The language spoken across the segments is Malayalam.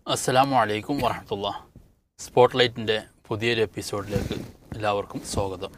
അസ്സലാമു അലൈക്കും വറഹ്മത്തുള്ളാഹി. സ്പോട്ട്ലൈറ്റിൻ്റെ പുതിയൊരു എപ്പിസോഡിലേക്ക് എല്ലാവർക്കും സ്വാഗതം.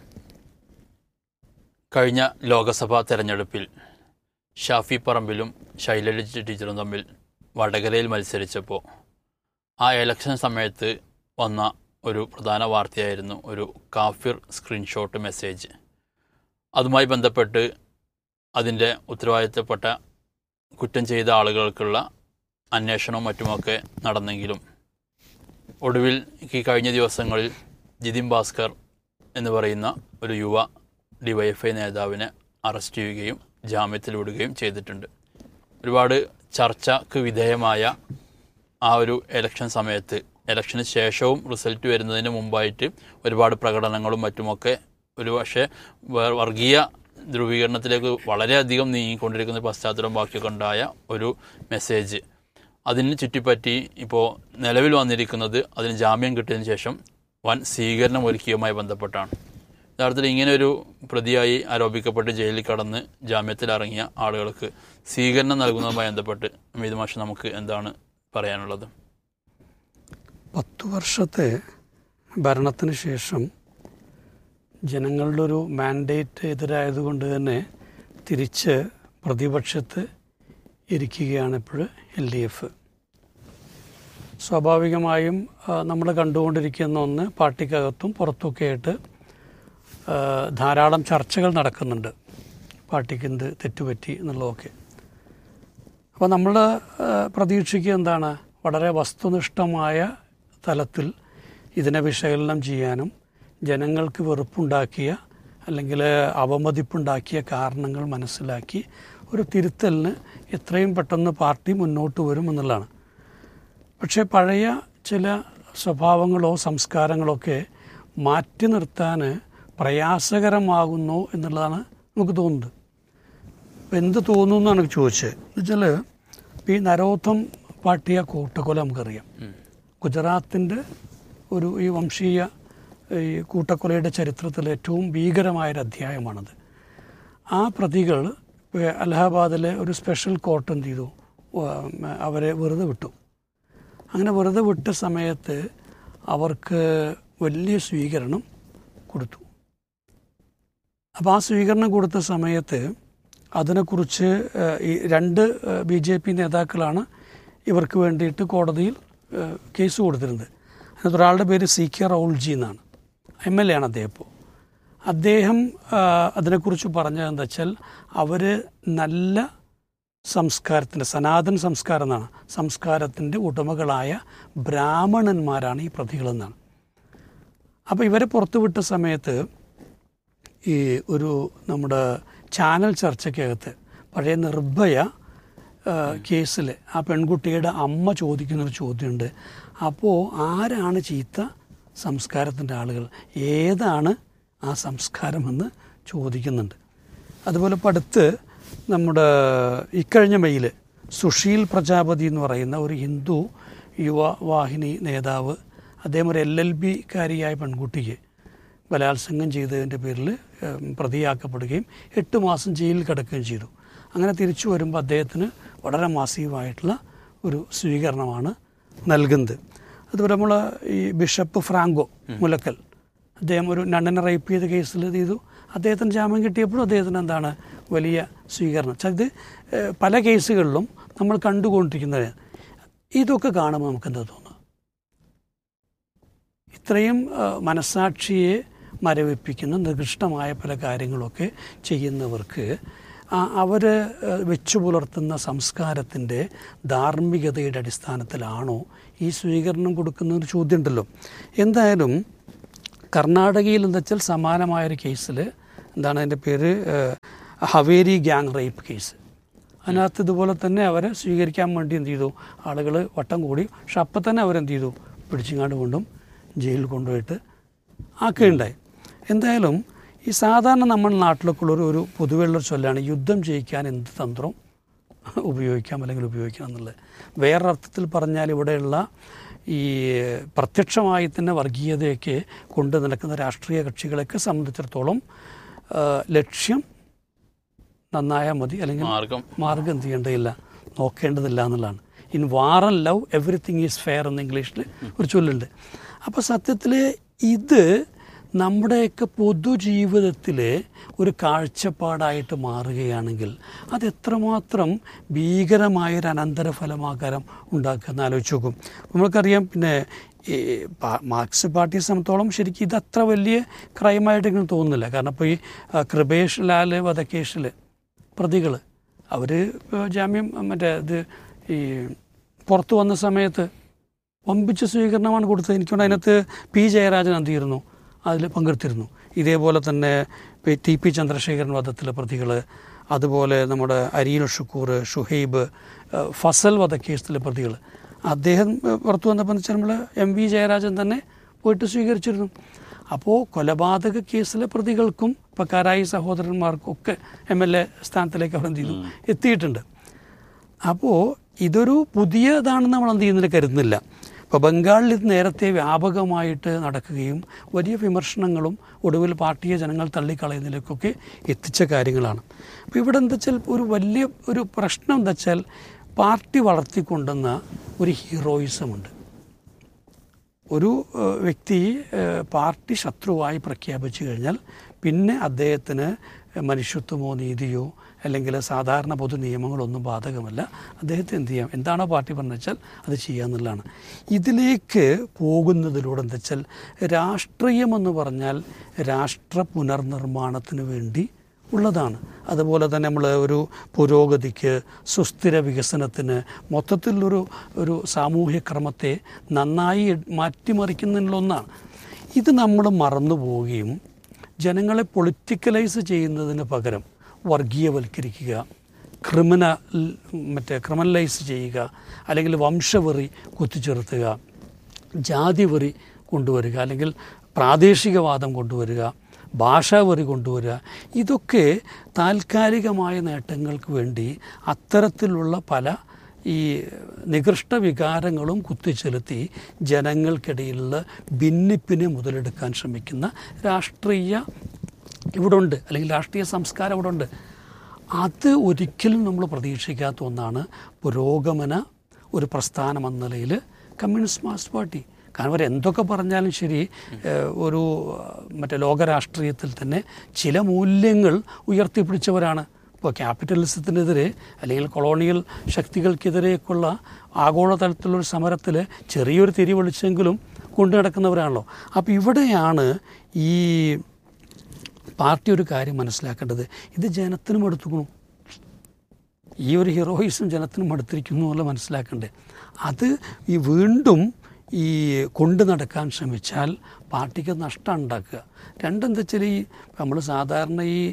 കഴിഞ്ഞ ലോകസഭാ തെരഞ്ഞെടുപ്പിൽ ഷാഫി പറമ്പിലും ശൈലജ ടീച്ചറും തമ്മിൽ വടകരയിൽ മത്സരിച്ചപ്പോൾ ആ ഇലക്ഷൻ സമയത്ത് വന്ന ഒരു പ്രധാന വാർത്തയായിരുന്നു ഒരു കാഫിർ സ്ക്രീൻഷോട്ട് മെസ്സേജ്. അതുമായി ബന്ധപ്പെട്ട് അതിൻ്റെ ഉത്തരവാദിത്തപ്പെട്ട കുറ്റം ചെയ്ത ആളുകൾക്കുള്ള അന്വേഷണവും മറ്റുമൊക്കെ നടന്നെങ്കിലും ഒടുവിൽ ഈ കഴിഞ്ഞ ദിവസങ്ങളിൽ ജിതിൻ ഭാസ്കർ എന്ന് പറയുന്ന ഒരു യുവ ഡിവൈഎഫ്ഐ നേതാവിനെ അറസ്റ്റ് ചെയ്യുകയും ജാമ്യത്തിൽ വിടുകയും ചെയ്തിട്ടുണ്ട്. ഒരുപാട് ചർച്ചയ്ക്ക് വിധേയമായ ആ ഒരു ഇലക്ഷൻ സമയത്ത്, ഇലക്ഷന് ശേഷവും റിസൾട്ട് വരുന്നതിന് മുമ്പായിട്ട് ഒരുപാട് പ്രകടനങ്ങളും മറ്റുമൊക്കെ ഒരു പക്ഷേ വർഗീയ ധ്രുവീകരണത്തിലേക്ക് വളരെയധികം നീങ്ങിക്കൊണ്ടിരിക്കുന്ന പശ്ചാത്തലം ബാക്കിയൊക്കെ ഉണ്ടായ ഒരു മെസ്സേജ്, അതിന് ചുറ്റിപ്പറ്റി ഇപ്പോൾ നിലവിൽ വന്നിരിക്കുന്നത് അതിന് ജാമ്യം കിട്ടിയതിന് ശേഷം വൻ സ്വീകരണം ഒരുക്കിയതുമായി ബന്ധപ്പെട്ടാണ്. യഥാർത്ഥത്തിൽ ഇങ്ങനെയൊരു പ്രതിയായി ആരോപിക്കപ്പെട്ട് ജയിലിൽ കടന്ന് ജാമ്യത്തിലിറങ്ങിയ ആളുകൾക്ക് സ്വീകരണം നൽകുന്നതുമായി ബന്ധപ്പെട്ട് ഹമീദ് മാഷ് നമുക്ക് എന്താണ് പറയാനുള്ളത്? 10 വർഷത്തെ ഭരണത്തിന് ശേഷം ജനങ്ങളുടെ ഒരു മാൻഡേറ്റ് എതിരായതുകൊണ്ട് തന്നെ തിരിച്ച് പ്രതിപക്ഷത്ത് ഇരിക്കുകയാണ് ഇപ്പോൾ LDF. സ്വാഭാവികമായും നമ്മൾ കണ്ടുകൊണ്ടിരിക്കുന്ന ഒന്ന്, പാർട്ടിക്കകത്തും പുറത്തൊക്കെ ആയിട്ട് ധാരാളം ചർച്ചകൾ നടക്കുന്നുണ്ട്, പാർട്ടിക്ക് എന്ത് തെറ്റുപറ്റി എന്നുള്ളതൊക്കെ. അപ്പോൾ നമ്മൾ പ്രതീക്ഷിക്കുക എന്താണ്, വളരെ വസ്തുനിഷ്ഠമായ തലത്തിൽ ഇതിനെ വിശകലനം ചെയ്യാനും ജനങ്ങൾക്ക് വെറുപ്പുണ്ടാക്കിയ അല്ലെങ്കിൽ അവമതിപ്പുണ്ടാക്കിയ കാരണങ്ങൾ മനസ്സിലാക്കി ഒരു തിരുത്തലിന് എത്രയും പെട്ടെന്ന് പാർട്ടി മുന്നോട്ട് വരുമെന്നുള്ളതാണ്. പക്ഷേ പഴയ ചില സ്വഭാവങ്ങളോ സംസ്കാരങ്ങളൊക്കെ മാറ്റി നിർത്താൻ പ്രയാസകരമാകുന്നു എന്നുള്ളതാണ് നമുക്ക് തോന്നുന്നത്. എന്ത് തോന്നുന്നു എന്നാണ് എനിക്ക് ചോദിച്ചത്. എന്നുവെച്ചാൽ ഈ നരോത്തം പാർട്ടിയ കൂട്ടക്കൊല നമുക്കറിയാം. ഗുജറാത്തിൻ്റെ ഈ വംശീയ ഈ കൂട്ടക്കൊലയുടെ ചരിത്രത്തിൽ ഏറ്റവും ഭീകരമായൊരു അധ്യായമാണത്. ആ പ്രതികൾ അലഹാബാദിലെ ഒരു സ്പെഷ്യൽ കോർട്ട് എന്ത് ചെയ്തു, അവരെ വെറുതെ വിട്ടു. അങ്ങനെ വെറുതെ വിട്ട സമയത്ത് അവർക്ക് വലിയ സ്വീകരണം കൊടുത്തു. അപ്പോൾ ആ സ്വീകരണം കൊടുത്ത സമയത്ത് അതിനെക്കുറിച്ച് ഈ 2 BJP നേതാക്കളാണ് ഇവർക്ക് വേണ്ടിയിട്ട് കോടതിയിൽ കേസ് കൊടുത്തിരുന്നത്. അതിനകത്ത് ഒരാളുടെ പേര് CK റൗൾജി എന്നാണ്, MLA ആണ് അദ്ദേഹം. ഇപ്പോൾ അദ്ദേഹം അതിനെക്കുറിച്ച് പറഞ്ഞത് എന്താ വെച്ചാൽ, അവർ നല്ല സംസ്കാരത്തിൻ്റെ, സനാതൻ സംസ്കാരം എന്നാണ്, സംസ്കാരത്തിൻ്റെ ഉടമകളായ ബ്രാഹ്മണന്മാരാണ് ഈ പ്രതികളെന്നാണ്. അപ്പോൾ ഇവരെ പുറത്തുവിട്ട സമയത്ത് ഈ നമ്മുടെ ചാനൽ ചർച്ചയ്ക്കകത്ത് പഴയ നിർഭയ കേസിൽ ആ പെൺകുട്ടിയുടെ അമ്മ ചോദിക്കുന്നൊരു ചോദ്യമുണ്ട്. അപ്പോൾ ആരാണ് ചീത്ത സംസ്കാരത്തിൻ്റെ ആളുകൾ, ഏതാണ് ആ സംസ്കാരമെന്ന് ചോദിക്കുന്നുണ്ട്. അതുപോലെ ഇപ്പോൾ അടുത്ത് നമ്മുടെ ഇക്കഴിഞ്ഞ മെയിൽ സുശീൽ പ്രജാപതി എന്ന് പറയുന്ന ഒരു ഹിന്ദു യുവവാഹിനി നേതാവ്, അദ്ദേഹം ഒരു LLB കാരിയായ പെൺകുട്ടിക്ക് ബലാത്സംഗം ചെയ്തതിൻ്റെ പേരിൽ പ്രതിയാക്കപ്പെടുകയും 8 മാസം ജയിലിൽ കിടക്കുകയും ചെയ്തു. അങ്ങനെ തിരിച്ചു വരുമ്പോൾ അദ്ദേഹത്തിന് വളരെ മാസീവായിട്ടുള്ള ഒരു സ്വീകരണമാണ് നൽകുന്നത്. അതുപോലെ നമ്മൾ ഈ ബിഷപ്പ് ഫ്രാങ്കോ മുലക്കൽ, അദ്ദേഹം ഒരു നണ്ണിനെ റേപ്പ് ചെയ്ത കേസിൽ ഇത് ചെയ്തു. അദ്ദേഹത്തിന് ജാമ്യം കിട്ടിയപ്പോഴും അദ്ദേഹത്തിന് എന്താണ് വലിയ സ്വീകരണം. ഇത് പല കേസുകളിലും നമ്മൾ കണ്ടുകൊണ്ടിരിക്കുന്നത്. ഇതൊക്കെ കാണുമ്പോൾ നമുക്ക് എന്താ തോന്നുക, ഇത്രയും മനസ്സാക്ഷിയെ മരവിപ്പിക്കുന്ന നികൃഷ്ടമായ പല കാര്യങ്ങളൊക്കെ ചെയ്യുന്നവർക്ക് അവർ വെച്ചു പുലർത്തുന്ന സംസ്കാരത്തിൻ്റെ ധാർമ്മികതയുടെ അടിസ്ഥാനത്തിലാണോ ഈ സ്വീകരണം കൊടുക്കുന്നൊരു ചോദ്യം ഉണ്ടല്ലോ. എന്തായാലും കർണാടകയിൽ എന്താ വെച്ചാൽ സമാനമായൊരു കേസിൽ, എന്താണ് അതിൻ്റെ പേര്, ഹവേരി ഗ്യാങ് റേപ്പ് കേസ്. അതിനകത്ത് ഇതുപോലെ തന്നെ അവരെ സ്വീകരിക്കാൻ വേണ്ടി എന്ത് ചെയ്തു, ആളുകൾ വട്ടം കൂടി. പക്ഷെ അപ്പം തന്നെ അവരെന്ത് ചെയ്തു, പിടിച്ചിങ്ങാണ്ട് കൊണ്ടും ജയിലിൽ കൊണ്ടുപോയിട്ട് ആക്കുകയുണ്ടായി. എന്തായാലും ഈ സാധാരണ നമ്മുടെ നാട്ടിലൊക്കെ ഒരു പൊതുവെയുള്ളൊരു ചൊല്ലാണ്, യുദ്ധം ജയിക്കാൻ എന്ത് തന്ത്രം ഉപയോഗിക്കാം അല്ലെങ്കിൽ ഉപയോഗിക്കാം എന്നുള്ളത്. വേറൊരർത്ഥത്തിൽ പറഞ്ഞാൽ ഇവിടെയുള്ള ഈ പ്രത്യക്ഷമായി തന്നെ വർഗീയതയൊക്കെ കൊണ്ട് നടക്കുന്ന രാഷ്ട്രീയ കക്ഷികളെയൊക്കെ സംബന്ധിച്ചിടത്തോളം ലക്ഷ്യം നന്നായാൽ മതി, അല്ലെങ്കിൽ മാർഗം എന്ത് ചെയ്യേണ്ടതില്ല, നോക്കേണ്ടതില്ല എന്നുള്ളതാണ്. In war and love everything is fair എന്ന് ഇംഗ്ലീഷിൽ ഒരു ചൊല്ലുണ്ട്. അപ്പോൾ സത്യത്തിൽ ഇത് നമ്മുടെയൊക്കെ പൊതുജീവിതത്തിൽ ഒരു കാഴ്ചപ്പാടായിട്ട് മാറുകയാണെങ്കിൽ അത് എത്രമാത്രം ഭീകരമായൊരു അനന്തരഫലമാകാരം ഉണ്ടാക്കുമെന്ന് ആലോചിച്ച് നോക്കും. നമ്മൾക്കറിയാം, പിന്നെ ഈ മാർക്സിസ്റ്റ് പാർട്ടിയെ സംബന്ധിച്ചോളം ശരിക്കും ഇത് അത്ര വലിയ ക്രൈമായിട്ട് ഇങ്ങനെ തോന്നുന്നില്ല. കാരണം ഇപ്പോൾ ഈ കൃപേഷ് ലാൽ വധക്കേസിൽ പ്രതികൾ അവർ ജാമ്യം ഇത് ഈ പുറത്തു വന്ന സമയത്ത് വമ്പിച്ച സ്വീകരണമാണ് കൊടുത്തത്. എനിക്കൊണ്ട് അതിനകത്ത് പി ജയരാജൻ എന്തിയിരുന്നു അതിൽ പങ്കെടുത്തിരുന്നു. ഇതേപോലെ തന്നെ ടി പി ചന്ദ്രശേഖരൻ വധത്തിലെ പ്രതികൾ, അതുപോലെ നമ്മുടെ അരീൽ ഷുക്കൂർ, ഷുഹൈബ്, ഫസൽ വധക്കേസിലെ പ്രതികൾ, അദ്ദേഹം പുറത്തു വന്നപ്പോൾ എന്ന് വെച്ചാൽ നമ്മൾ എം വി ജയരാജൻ തന്നെ പോയിട്ട് സ്വീകരിച്ചിരുന്നു. അപ്പോൾ കൊലപാതക കേസിലെ പ്രതികൾക്കും ഇപ്പോൾ കാരായി സഹോദരന്മാർക്കും ഒക്കെ MLA സ്ഥാനത്തിലേക്ക് അവർ എന്ത് ചെയ്തു എത്തിയിട്ടുണ്ട്. അപ്പോൾ ഇതൊരു പുതിയതാണെന്ന് നമ്മൾ എന്ത് ചെയ്യുന്നതിന് കരുതുന്നില്ല. ഇപ്പോൾ ബംഗാളിൽ ഇത് നേരത്തെ വ്യാപകമായിട്ട് നടക്കുകയും വലിയ വിമർശനങ്ങളും ഒടുവിൽ പാർട്ടിയെ ജനങ്ങൾ തള്ളിക്കളയുന്നതിലേക്കൊക്കെ എത്തിച്ച കാര്യങ്ങളാണ്. അപ്പോൾ ഇവിടെ എന്താ വെച്ചാൽ ഒരു വലിയ ഒരു പ്രശ്നം എന്താ വെച്ചാൽ പാർട്ടി വളർത്തിക്കൊണ്ടുവന്ന ഒരു ഹീറോയിസമുണ്ട്. ഒരു വ്യക്തി പാർട്ടി ശത്രുവായി പ്രഖ്യാപിച്ചു കഴിഞ്ഞാൽ പിന്നെ അദ്ദേഹത്തിന് മനുഷ്യത്വമോ നീതിയോ അല്ലെങ്കിൽ സാധാരണ പൊതു നിയമങ്ങളൊന്നും ബാധകമല്ല. അദ്ദേഹത്തെ എന്ത് ചെയ്യാം, എന്താണോ പാർട്ടി പറഞ്ഞു വെച്ചാൽ അത് ചെയ്യാമെന്നുള്ളതാണ്. ഇതിലേക്ക് പോകുന്നതിലൂടെ എന്താ വെച്ചാൽ രാഷ്ട്രീയമെന്ന് പറഞ്ഞാൽ രാഷ്ട്ര പുനർനിർമ്മാണത്തിന് വേണ്ടി ഉള്ളതാണ്. അതുപോലെ തന്നെ നമ്മൾ ഒരു പുരോഗതിക്ക്, സുസ്ഥിര വികസനത്തിന്, മൊത്തത്തിലൊരു സാമൂഹ്യ ക്രമത്തെ നന്നായി മാറ്റിമറിക്കുന്നതിനുള്ള ഒന്നാണ്. ഇത് നമ്മൾ മറന്നു പോവുകയും ജനങ്ങളെ പൊളിറ്റിക്കലൈസ് ചെയ്യുന്നതിന് പകരം വർഗീയവൽക്കരിക്കുക, ക്രിമിനലൈസ് ചെയ്യുക, അല്ലെങ്കിൽ വംശവെറി കുത്തിച്ചേർത്തുക, ജാതിവെറി കൊണ്ടുവരിക, അല്ലെങ്കിൽ പ്രാദേശികവാദം കൊണ്ടുവരിക, ഭാഷാവെറി കൊണ്ടുവരിക, ഇതൊക്കെ താൽക്കാലികമായ നേട്ടങ്ങൾക്ക് വേണ്ടി അത്തരത്തിലുള്ള പല ഈ നികൃഷ്ട വികാരങ്ങളും കുത്തിച്ചെലുത്തി ജനങ്ങൾക്കിടയിലുള്ള ഭിന്നിപ്പിനെ മുതലെടുക്കാൻ ശ്രമിക്കുന്ന രാഷ്ട്രീയ ഇവിടെ ഉണ്ട്, അല്ലെങ്കിൽ രാഷ്ട്രീയ സംസ്കാരം ഇവിടെ ഉണ്ട്. അത് ഒരിക്കലും നമ്മൾ പ്രതീക്ഷിക്കാത്ത ഒന്നാണ് പുരോഗമന ഒരു പ്രസ്ഥാനം എന്ന നിലയിൽ കമ്മ്യൂണിസ്റ്റ് മാർക്സിസ്റ്റ് പാർട്ടി. കാരണം അവർ എന്തൊക്കെ പറഞ്ഞാലും ശരി, ഒരു ലോകരാഷ്ട്രീയത്തിൽ തന്നെ ചില മൂല്യങ്ങൾ ഉയർത്തിപ്പിടിച്ചവരാണ്. ഇപ്പോൾ ക്യാപിറ്റലിസത്തിനെതിരെ അല്ലെങ്കിൽ കൊളോണിയൽ ശക്തികൾക്കെതിരെയൊക്കെയുള്ള ആഗോളതലത്തിലുള്ളൊരു സമരത്തിൽ ചെറിയൊരു തിരിവെളിച്ചെങ്കിലും കൊണ്ടു നടക്കുന്നവരാണല്ലോ. അപ്പോൾ ഇവിടെയാണ് ഈ പാർട്ടി ഒരു കാര്യം മനസ്സിലാക്കേണ്ടത്, ഇത് ജനത്തിനും എടുത്തുക്കണം, ഈ ഒരു ഹീറോയിസം ജനത്തിനും എടുത്തിരിക്കുന്നു എന്നുള്ള മനസ്സിലാക്കണ്ടേ. അത് ഈ വീണ്ടും ഈ കൊണ്ടു നടക്കാൻ ശ്രമിച്ചാൽ പാർട്ടിക്ക് നഷ്ടം ഉണ്ടാക്കുക. രണ്ടെന്താ വെച്ചാൽ ഈ നമ്മൾ സാധാരണ ഈ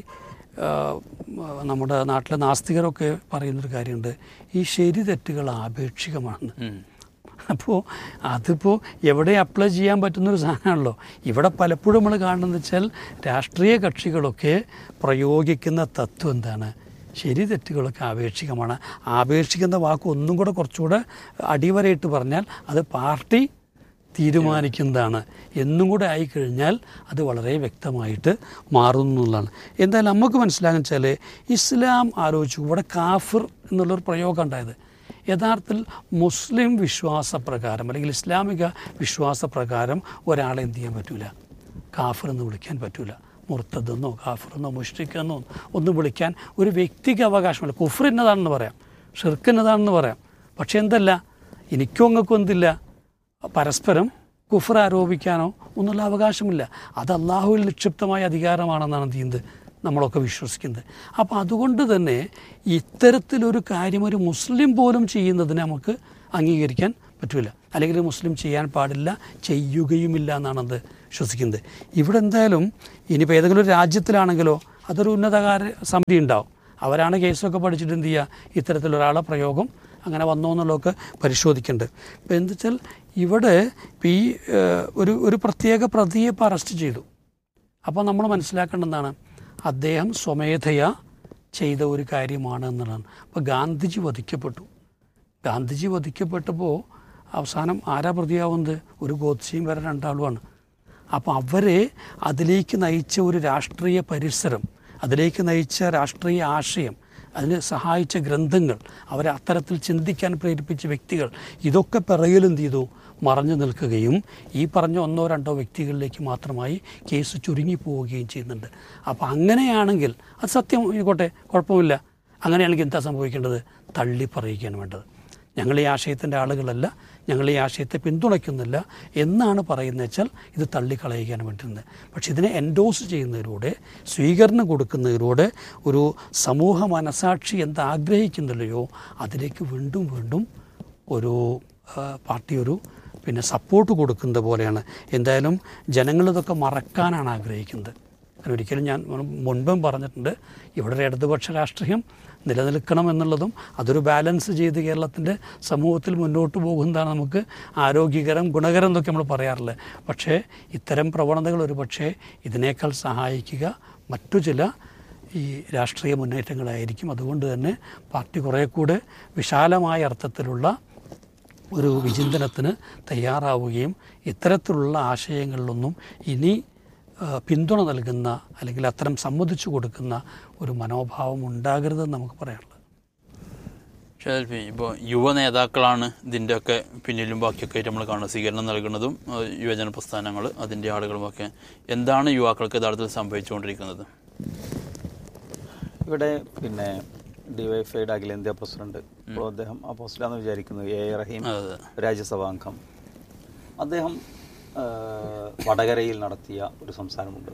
നമ്മുടെ നാട്ടിലെ നാസ്തികരൊക്കെ പറയുന്നൊരു കാര്യമുണ്ട്, ഈ ശരി തെറ്റുകൾ ആപേക്ഷികമാണ്. അപ്പോൾ അതിപ്പോൾ എവിടെ അപ്ലൈ ചെയ്യാൻ പറ്റുന്നൊരു സാധനമാണല്ലോ. ഇവിടെ പലപ്പോഴും നമ്മൾ കാണുന്നതെന്ന് വെച്ചാൽ രാഷ്ട്രീയ കക്ഷികളൊക്കെ പ്രയോഗിക്കുന്ന തത്വം എന്താണ്, ശരി തെറ്റുകളൊക്കെ ആപേക്ഷികമാണ്. ആപേക്ഷിക്കുന്ന വാക്ക് ഒന്നും കൂടെ കുറച്ചുകൂടെ അടിവരയിട്ട് പറഞ്ഞാൽ അത് പാർട്ടി തീരുമാനിക്കുന്നതാണ് എന്നും കൂടെ ആയിക്കഴിഞ്ഞാൽ അത് വളരെ വ്യക്തമായിട്ട് മാറുന്നതാണ്. എന്തായാലും നമുക്ക് മനസ്സിലാകാൻ വെച്ചാൽ ഇസ്ലാം ആലോചിച്ചു ഇവിടെ കാഫിർ എന്നുള്ളൊരു പ്രയോഗം ഉണ്ടായത് യഥാർത്ഥത്തിൽ മുസ്ലിം വിശ്വാസപ്രകാരം അല്ലെങ്കിൽ ഇസ്ലാമിക വിശ്വാസപ്രകാരം ഒരാളെ എന്ത് ചെയ്യാൻ പറ്റില്ല, കാഫിർ എന്ന് വിളിക്കാൻ പറ്റില്ല. മുർത്തദെന്നോ കാഫിറെന്നോ മുഷ്രിക്കെന്നോ ഒന്നും വിളിക്കാൻ ഒരു വ്യക്തിക്ക് അവകാശമില്ല. കുഫ്ർ എന്നതാണെന്ന് പറയാം, ഷിർക്ക് എന്നതാണെന്ന് പറയാം. പക്ഷെ എന്തല്ല, എനിക്കും അങ്ങൾക്കും എന്തില്ല, പരസ്പരം കുഫ്ർ ആരോപിക്കാനോ ഒന്നുള്ള അവകാശമില്ല. അത് അള്ളാഹുവിൽ നിക്ഷിപ്തമായ അധികാരമാണെന്നാണ് എന്ത് ചെയ്യുന്നത് നമ്മളൊക്കെ വിശ്വസിക്കുന്നത്. അപ്പോൾ അതുകൊണ്ട് തന്നെ ഇത്തരത്തിലൊരു കാര്യം ഒരു മുസ്ലിം പോലും ചെയ്യുന്നതിന് നമുക്ക് അംഗീകരിക്കാൻ പറ്റില്ല, അല്ലെങ്കിൽ മുസ്ലിം ചെയ്യാൻ പാടില്ല, ചെയ്യുകയുമില്ല എന്നാണ് അത് വിശ്വസിക്കുന്നത്. ഇവിടെ എന്തായാലും ഇനിയിപ്പോൾ ഏതെങ്കിലും ഒരു രാജ്യത്തിലാണെങ്കിലോ അതൊരു ഉന്നതകാര സമിതി ഉണ്ടാവും, അവരാണ് കേസൊക്കെ പഠിച്ചിട്ട് എന്ത് ചെയ്യുക, ഇത്തരത്തിലൊരാളെ പ്രയോഗം അങ്ങനെ വന്നോ എന്നുള്ളതൊക്കെ പരിശോധിക്കേണ്ടത്. ഇപ്പോൾ എന്താ വെച്ചാൽ ഇവിടെ ഇപ്പോൾ ഈ ഒരു പ്രത്യേക പ്രതിയെ ഇപ്പോൾ അറസ്റ്റ് ചെയ്തു. അപ്പോൾ നമ്മൾ മനസ്സിലാക്കേണ്ടതാണ് അദ്ദേഹം സ്വമേധയാ ചെയ്ത ഒരു കാര്യമാണ് എന്നുള്ളതാണ്. അപ്പോൾ ഗാന്ധിജി വധിക്കപ്പെട്ടപ്പോൾ അവസാനം ആരാ പ്രതിയാവുന്നത്, ഒരു ഗോഡ്സെയും വേറെ രണ്ടാളുമാണ്. അപ്പോൾ അവരെ അതിലേക്ക് നയിച്ച ഒരു രാഷ്ട്രീയ പരിസരം, അതിലേക്ക് നയിച്ച രാഷ്ട്രീയ ആശയം, അതിന് സഹായിച്ച ഗ്രന്ഥങ്ങൾ, അവരെ അത്തരത്തിൽ ചിന്തിക്കാൻ പ്രേരിപ്പിച്ച വ്യക്തികൾ, ഇതൊക്കെ പിറകിലെന്ത് ചെയ്തു, മറഞ്ഞു നിൽക്കുകയും ഈ പറഞ്ഞ 1-2 വ്യക്തികളിലേക്ക് മാത്രമായി കേസ് ചുരുങ്ങിപ്പോവുകയും ചെയ്യുന്നുണ്ട്. അപ്പോൾ അങ്ങനെയാണെങ്കിൽ അത് സത്യം ആയിക്കോട്ടെ, കുഴപ്പമില്ല. അങ്ങനെയാണെങ്കിൽ എന്താ സംഭവിക്കേണ്ടത്? തള്ളി പറയുകയാണ് വേണ്ടത്. ഞങ്ങൾ ഈ ആശയത്തിൻ്റെ ആളുകളല്ല, ഞങ്ങൾ ഈ ആശയത്തെ പിന്തുണയ്ക്കുന്നില്ല എന്നാണ് പറയുന്നത് വെച്ചാൽ ഇത് തള്ളിക്കളയുകയാണ് വേണ്ടിയിരുന്നത്. പക്ഷെ ഇതിനെ എൻഡോസ് ചെയ്യുന്നതിലൂടെ, സ്വീകരണം കൊടുക്കുന്നതിലൂടെ ഒരു സമൂഹ മനസാക്ഷി എന്താഗ്രഹിക്കുന്നില്ലയോ അതിലേക്ക് വീണ്ടും വീണ്ടും ഒരു പാർട്ടി ഒരു സപ്പോർട്ട് കൊടുക്കുന്നത് പോലെയാണ്. എന്തായാലും ജനങ്ങളിതൊക്കെ മറക്കാനാണ് ആഗ്രഹിക്കുന്നത്. കാരണം ഒരിക്കലും ഞാൻ മുൻപും പറഞ്ഞിട്ടുണ്ട്, ഇവിടെ ഒരു ഇടതുപക്ഷ രാഷ്ട്രീയം നിലനിൽക്കണം എന്നുള്ളതും അതൊരു ബാലൻസ് ചെയ്ത് കേരളത്തിൻ്റെ സമൂഹത്തിൽ മുന്നോട്ട് പോകുന്നതാണ് നമുക്ക് ആരോഗ്യകരം, ഗുണകരം എന്നൊക്കെ നമ്മൾ പറയാറില്ല. പക്ഷേ ഇത്തരം പ്രവണതകൾ ഒരു പക്ഷേ ഇതിനേക്കാൾ സഹായിക്കുക മറ്റു ചില ഈ രാഷ്ട്രീയ മുന്നേറ്റങ്ങളായിരിക്കും. അതുകൊണ്ട് തന്നെ പാർട്ടി കുറേ കൂടെ വിശാലമായ അർത്ഥത്തിലുള്ള ഒരു വിചിന്തനത്തിന് തയ്യാറാവുകയും ഇത്തരത്തിലുള്ള ആശയങ്ങളിലൊന്നും ഇനി പിന്തുണ നൽകുന്ന അല്ലെങ്കിൽ അത്തരം സമ്മതിച്ചു കൊടുക്കുന്ന ഒരു മനോഭാവം ഉണ്ടാകരുതെന്ന് നമുക്ക് പറയാനുള്ളത്. ഷെൽഫി, ഇപ്പോൾ യുവ നേതാക്കളാണ് ഇതിൻ്റെയൊക്കെ പിന്നിലും ബാക്കിയൊക്കെ ആയിട്ട് നമ്മൾ കാണുന്നത്, സ്വീകരണം നൽകുന്നതും യുവജന പ്രസ്ഥാനങ്ങൾ അതിൻ്റെ ആളുകളുമൊക്കെ. എന്താണ് യുവാക്കൾക്ക് യഥാർത്ഥത്തിൽ സംഭവിച്ചുകൊണ്ടിരിക്കുന്നത്? ഇവിടെ ഡിവൈഎഫ്ഐയുടെ അഖിലേന്ത്യാ പ്രസിഡന്റ്, ഇപ്പോൾ അദ്ദേഹം ആ പോസ്റ്റിലാണെന്ന് വിചാരിക്കുന്നു, എ റഹീം, രാജ്യസഭാ അംഗം, അദ്ദേഹം വടകരയിൽ നടത്തിയ ഒരു സംസാരമുണ്ട്.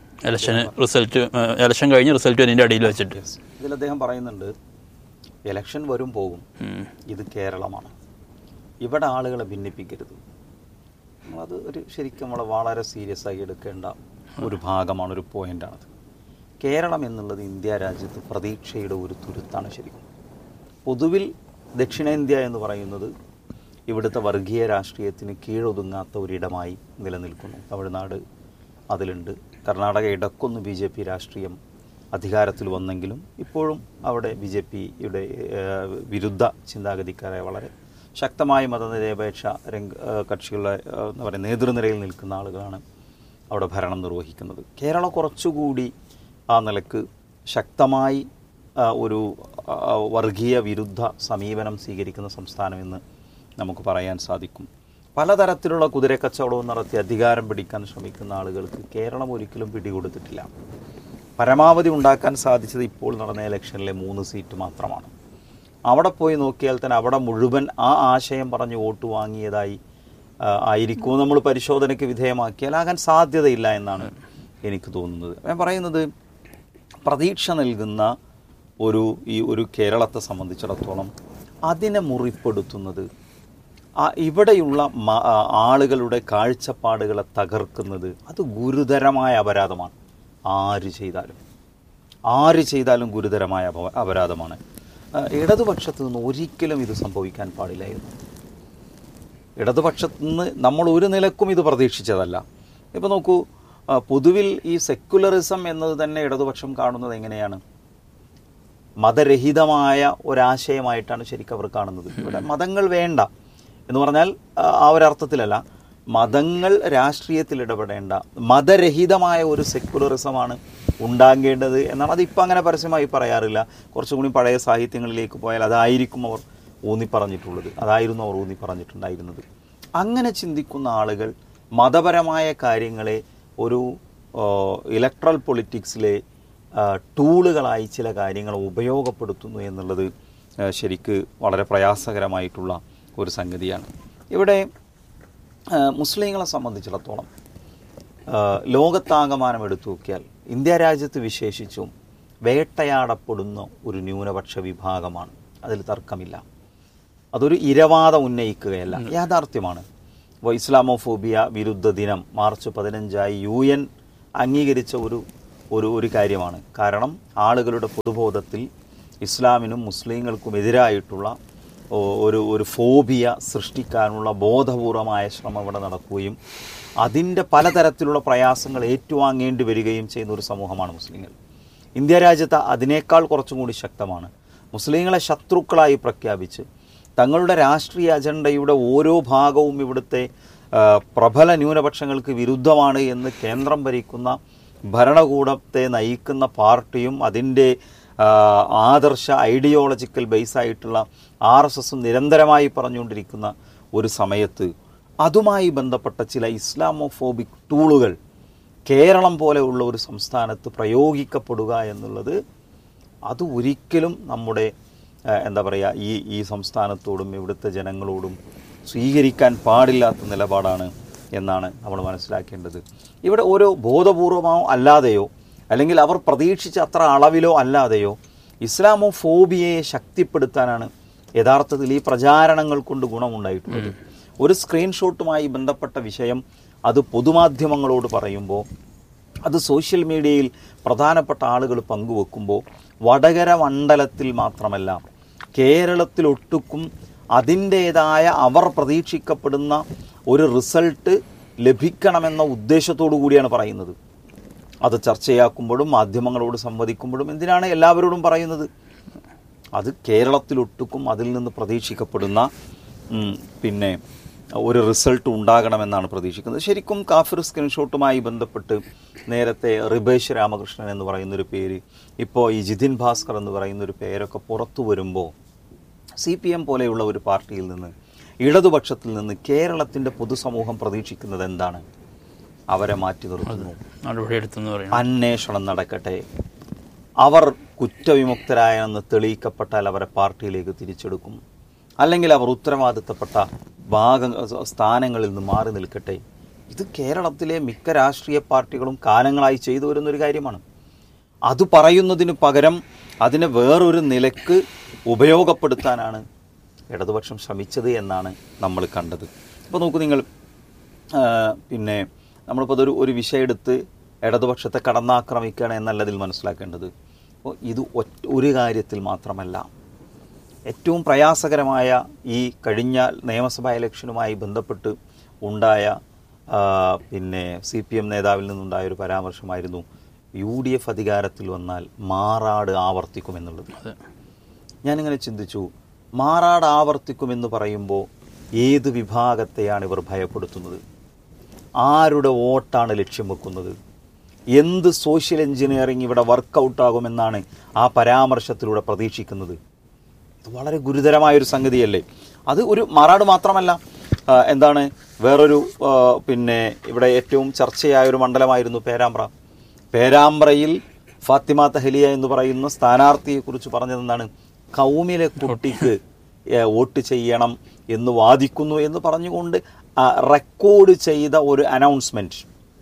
ഇലക്ഷൻ കഴിഞ്ഞ് റിസൾട്ട് അതിൻ്റെ അടിയിൽ വെച്ചിട്ട് ഇതിൽ അദ്ദേഹം പറയുന്നുണ്ട്, ഇലക്ഷൻ വരും പോകും, ഇത് കേരളമാണ്, ഇവിടെ ആളുകളെ ഭിന്നിപ്പിക്കരുത്. അത് ശരിക്കും നമ്മൾ വളരെ സീരിയസ് ആയി എടുക്കേണ്ട ഒരു ഭാഗമാണ്, ഒരു പോയിൻ്റാണത്. കേരളം എന്നുള്ളത് ഇന്ത്യ രാജ്യത്ത് പ്രതീക്ഷയുടെ ഒരു തുരുത്താണ്. ശരിക്കും പൊതുവിൽ ദക്ഷിണേന്ത്യ എന്ന് പറയുന്നത് ഇവിടുത്തെ വർഗീയ രാഷ്ട്രീയത്തിന് കീഴൊതുങ്ങാത്ത ഒരിടമായി നിലനിൽക്കുന്നു. തമിഴ്നാട് അതിലുണ്ട്, കർണാടക ഇടക്കൊന്ന് BJP രാഷ്ട്രീയം അധികാരത്തിൽ വന്നെങ്കിലും ഇപ്പോഴും അവിടെ BJPയുടെ വിരുദ്ധ ചിന്താഗതിക്കാരായ വളരെ ശക്തമായ മതനിരപേക്ഷ കക്ഷികളുടെ എന്താ പറയുക നേതൃനിരയിൽ നിൽക്കുന്ന ആളുകളാണ് അവിടെ ഭരണം നിർവഹിക്കുന്നത്. കേരളം കുറച്ചുകൂടി ആ നിലക്ക് ശക്തമായി ഒരു വർഗീയ വിരുദ്ധ സമീപനം സ്വീകരിക്കുന്ന സംസ്ഥാനമെന്ന് നമുക്ക് പറയാൻ സാധിക്കും. പലതരത്തിലുള്ള കുതിരക്കച്ചവടവും നടത്തി അധികാരം പിടിക്കാൻ ശ്രമിക്കുന്ന ആളുകൾക്ക് കേരളം ഒരിക്കലും പിടികൊടുത്തിട്ടില്ല. പരമാവധി ഉണ്ടാക്കാൻ സാധിച്ചത് ഇപ്പോൾ നടന്ന ഇലക്ഷനിലെ 3 സീറ്റ് മാത്രമാണ്. അവിടെ പോയി നോക്കിയാൽ തന്നെ അവിടെ മുഴുവൻ ആ ആശയം പറഞ്ഞ് വോട്ട് വാങ്ങിയതായി ആയിരിക്കും നമ്മൾ പരിശോധനയ്ക്ക് വിധേയമാക്കിയാൽ ആകാൻ സാധ്യതയില്ല എന്നാണ് എനിക്ക് തോന്നുന്നത്. ഞാൻ പറയുന്നത്, പ്രതീക്ഷ നൽകുന്ന ഒരു കേരളത്തെ സംബന്ധിച്ചിടത്തോളം അതിനെ മുറിപ്പെടുത്തുന്നത്, ഇവിടെയുള്ള ആളുകളുടെ കാഴ്ചപ്പാടുകളെ തകർക്കുന്നത് അത് ഗുരുതരമായ അപരാധമാണ്. ആര് ചെയ്താലും ഗുരുതരമായ അപരാധമാണ്. ഇടതുപക്ഷത്തു നിന്ന് ഒരിക്കലും ഇത് സംഭവിക്കാൻ പാടില്ലായിരുന്നു. ഇടതുപക്ഷത്തു നിന്ന് നമ്മൾ ഒരു നിലക്കും ഇത് പ്രതീക്ഷിച്ചതല്ല. ഇപ്പോൾ നോക്കൂ, പൊതുവിൽ ഈ സെക്കുലറിസം എന്നത് തന്നെ ഇടതുപക്ഷം കാണുന്നത് എങ്ങനെയാണ്? മതരഹിതമായ ഒരാശയമായിട്ടാണ് ശരിക്കും അവർ കാണുന്നത്. ഇവിടെ മതങ്ങൾ വേണ്ട എന്ന് പറഞ്ഞാൽ ആ ഒരർത്ഥത്തിലല്ല, മതങ്ങൾ രാഷ്ട്രീയത്തിൽ ഇടപെടേണ്ട മതരഹിതമായ ഒരു സെക്കുലറിസമാണ് ഉണ്ടാകേണ്ടത് എന്നാണ്. അതിപ്പോൾ അങ്ങനെ പരസ്യമായി പറയാറില്ല. കുറച്ചും കൂടി പഴയ സാഹിത്യങ്ങളിലേക്ക് പോയാൽ അതായിരിക്കും അവർ അതായിരുന്നു അവർ ഊന്നി പറഞ്ഞിട്ടുണ്ടായിരുന്നത്. അങ്ങനെ ചിന്തിക്കുന്ന ആളുകൾ മതപരമായ കാര്യങ്ങളെ ഒരു ഇലക്ട്രൽ പൊളിറ്റിക്സിലെ ടൂളുകളായി ചില കാര്യങ്ങൾ ഉപയോഗപ്പെടുത്തുന്നു എന്നുള്ളത് ശരിക്ക് വളരെ പ്രയാസകരമായിട്ടുള്ള ഒരു സംഗതിയാണ്. ഇവിടെ മുസ്ലിങ്ങളെ സംബന്ധിച്ചിടത്തോളം ലോകത്താകമാനം എടുത്തു നോക്കിയാൽ ഇന്ത്യ രാജ്യത്ത് വിശേഷിച്ചും വേട്ടയാടപ്പെടുന്ന ഒരു ന്യൂനപക്ഷ വിഭാഗമാണ്. അതിൽ തർക്കമില്ല. അതൊരു ഇരവാദം ഉന്നയിക്കുകയല്ല, യാഥാർത്ഥ്യമാണ്. ഇപ്പോൾ ഇസ്ലാമോഫോബിയ വിരുദ്ധ ദിനം മാർച്ച് 15 UN അംഗീകരിച്ച ഒരു കാര്യമാണ്. കാരണം ആളുകളുടെ പൊതുബോധത്തിൽ ഇസ്ലാമിനും മുസ്ലിങ്ങൾക്കും എതിരായിട്ടുള്ള ഒരു ഫോബിയ സൃഷ്ടിക്കാനുള്ള ബോധപൂർവമായ ശ്രമം ഇവിടെ നടക്കുകയും അതിൻ്റെ പലതരത്തിലുള്ള പ്രയാസങ്ങൾ ഏറ്റുവാങ്ങേണ്ടി വരികയും ചെയ്യുന്ന ഒരു സമൂഹമാണ് മുസ്ലിങ്ങൾ. ഇന്ത്യ രാജ്യത്ത് അതിനേക്കാൾ കുറച്ചും കൂടി ശക്തമാണ്. മുസ്ലിങ്ങളെ ശത്രുക്കളായി പ്രഖ്യാപിച്ച് തങ്ങളുടെ രാഷ്ട്രീയ അജണ്ടയുടെ ഓരോ ഭാഗവും ഇവിടുത്തെ പ്രബല ന്യൂനപക്ഷങ്ങൾക്ക് വിരുദ്ധമാണ് എന്ന് കേന്ദ്രം ഭരിക്കുന്ന ഭരണകൂടത്തെ നയിക്കുന്ന പാർട്ടിയും അതിൻ്റെ ആദർശ ഐഡിയോളജിക്കൽ ബേസായിട്ടുള്ള RSS നിരന്തരമായി പറഞ്ഞുകൊണ്ടിരിക്കുന്ന ഒരു സമയത്ത് അതുമായി ബന്ധപ്പെട്ട ചില ഇസ്ലാമോഫോബിക് ടൂളുകൾ കേരളം പോലെയുള്ള ഒരു സംസ്ഥാനത്ത് പ്രയോഗിക്കപ്പെടുക എന്നുള്ളത് അത് ഒരിക്കലും നമ്മുടെ എന്താ പറയുക ഈ സംസ്ഥാനത്തോടും ഇവിടുത്തെ ജനങ്ങളോടും സ്വീകരിക്കാൻ പാടില്ലാത്ത നിലപാടാണ് എന്നാണ് നമ്മൾ മനസ്സിലാക്കേണ്ടത്. ഇവിടെ ഓരോ ബോധപൂർവമോ അല്ലാതെയോ അല്ലെങ്കിൽ അവർ പ്രതീക്ഷിച്ച അത്ര അളവിലോ അല്ലാതെയോ ഇസ്ലാമോഫോബിയയെ ശക്തിപ്പെടുത്താനാണ് യഥാർത്ഥത്തിൽ ഈ പ്രചാരണങ്ങൾ കൊണ്ട് ഗുണമുണ്ടായിട്ടുള്ളത്. ഒരു സ്ക്രീൻഷോട്ടുമായി ബന്ധപ്പെട്ട വിഷയം അത് പൊതുമാധ്യമങ്ങളോട് പറയുമ്പോൾ, അത് സോഷ്യൽ മീഡിയയിൽ പ്രധാനപ്പെട്ട ആളുകൾ പങ്കുവെക്കുമ്പോൾ വടകര മണ്ഡലത്തിൽ മാത്രമല്ല കേരളത്തിലൊട്ടുക്കും അതിൻ്റേതായ അവർ പ്രതീക്ഷിക്കപ്പെടുന്ന ഒരു റിസൾട്ട് ലഭിക്കണമെന്ന ഉദ്ദേശത്തോടു കൂടിയാണ് പറയുന്നത്. അത് ചർച്ചയാക്കുമ്പോഴും മാധ്യമങ്ങളോട് സംവദിക്കുമ്പോഴും എന്തിനാണ് എല്ലാവരോടും പറയുന്നത്? അത് കേരളത്തിലൊട്ടുക്കും അതിൽ നിന്ന് പ്രതീക്ഷിക്കപ്പെടുന്ന പിന്നെ ഒരു റിസൾട്ട് ഉണ്ടാകണമെന്നാണ് പ്രതീക്ഷിക്കുന്നത്. ശരിക്കും കാഫിർ സ്ക്രീൻഷോട്ടുമായി ബന്ധപ്പെട്ട് നേരത്തെ റിബേഷ് രാമകൃഷ്ണൻ എന്ന് പറയുന്നൊരു പേര്, ഇപ്പോൾ ഈ ജിതിൻ ഭാസ്കർ എന്ന് പറയുന്നൊരു പേരൊക്കെ പുറത്തു വരുമ്പോൾ CPM പോലെയുള്ള ഒരു പാർട്ടിയിൽ നിന്ന്, ഇടതുപക്ഷത്തിൽ നിന്ന് കേരളത്തിൻ്റെ പൊതുസമൂഹം പ്രതീക്ഷിക്കുന്നത് എന്താണ്? അവരെ മാറ്റി നിർത്തുന്നു, അന്വേഷണം നടക്കട്ടെ, അവർ കുറ്റവിമുക്തരായെന്ന് തെളിയിക്കപ്പെട്ടാൽ അവരെ പാർട്ടിയിലേക്ക് തിരിച്ചെടുക്കും, അല്ലെങ്കിൽ അവർ ഉത്തരവാദിത്തപ്പെട്ട സ്ഥാനങ്ങളിൽ നിന്ന് മാറി നിൽക്കട്ടെ. ഇത് കേരളത്തിലെ മിക്ക രാഷ്ട്രീയ പാർട്ടികളും കാലങ്ങളായി ചെയ്തു വരുന്നൊരു കാര്യമാണ്. അത് പറയുന്നതിന് പകരം അതിനെ വേറൊരു നിലക്ക് ഉപയോഗപ്പെടുത്താനാണ് ഇടതുപക്ഷം ശ്രമിച്ചത് എന്നാണ് നമ്മൾ കണ്ടത്. ഇപ്പോൾ നോക്കൂ നിങ്ങൾ, പിന്നെ നമ്മളിപ്പോൾ അതൊരു വിഷയം എടുത്ത് ഇടതുപക്ഷത്തെ കടന്നാക്രമിക്കുകയാണ് എന്നല്ല ഇതിൽ മനസ്സിലാക്കേണ്ടത്. അപ്പോൾ ഇത് ഒരു കാര്യത്തിൽ മാത്രമല്ല, ഏറ്റവും പ്രയാസകരമായ ഈ കഴിഞ്ഞ നിയമസഭാ ഇലക്ഷനുമായി ബന്ധപ്പെട്ട് ഉണ്ടായ പിന്നെ CPM നേതാവിൽ നിന്നുണ്ടായ ഒരു പരാമർശമായിരുന്നു UDF അധികാരത്തിൽ വന്നാൽ മാറാട് ആവർത്തിക്കുമെന്നുള്ളത്. ഞാനിങ്ങനെ ചിന്തിച്ചു, മാറാട് ആവർത്തിക്കുമെന്ന് പറയുമ്പോൾ ഏത് വിഭാഗത്തെയാണ് ഇവർ ഭയപ്പെടുത്തുന്നത്? ആരുടെ വോട്ടാണ് ലക്ഷ്യം വെക്കുന്നത്? എന്ത് സോഷ്യൽ എഞ്ചിനീയറിംഗ് ഇവിടെ വർക്കൗട്ടാകുമെന്നാണ് ആ പരാമർശത്തിലൂടെ പ്രതീക്ഷിക്കുന്നത്? ഇത് വളരെ ഗുരുതരമായൊരു സംഗതിയല്ലേ? അത് ഒരു മാറാട് മാത്രമല്ല, എന്താണ് വേറൊരു പിന്നെ ഇവിടെ ഏറ്റവും ചർച്ചയായൊരു മണ്ഡലമായിരുന്നു പേരാമ്പ്ര. പേരാമ്പ്രയിൽ ഫാത്തിമ തഹലിയ എന്ന് പറയുന്ന സ്ഥാനാർത്ഥിയെക്കുറിച്ച് പറഞ്ഞതെന്താണ്? കൗമിലെ കുട്ടിക്ക് വോട്ട് ചെയ്യണം എന്ന് വാദിക്കുന്നു എന്ന് പറഞ്ഞുകൊണ്ട് റെക്കോർഡ് ചെയ്ത ഒരു അനൗൺസ്മെൻറ്റ്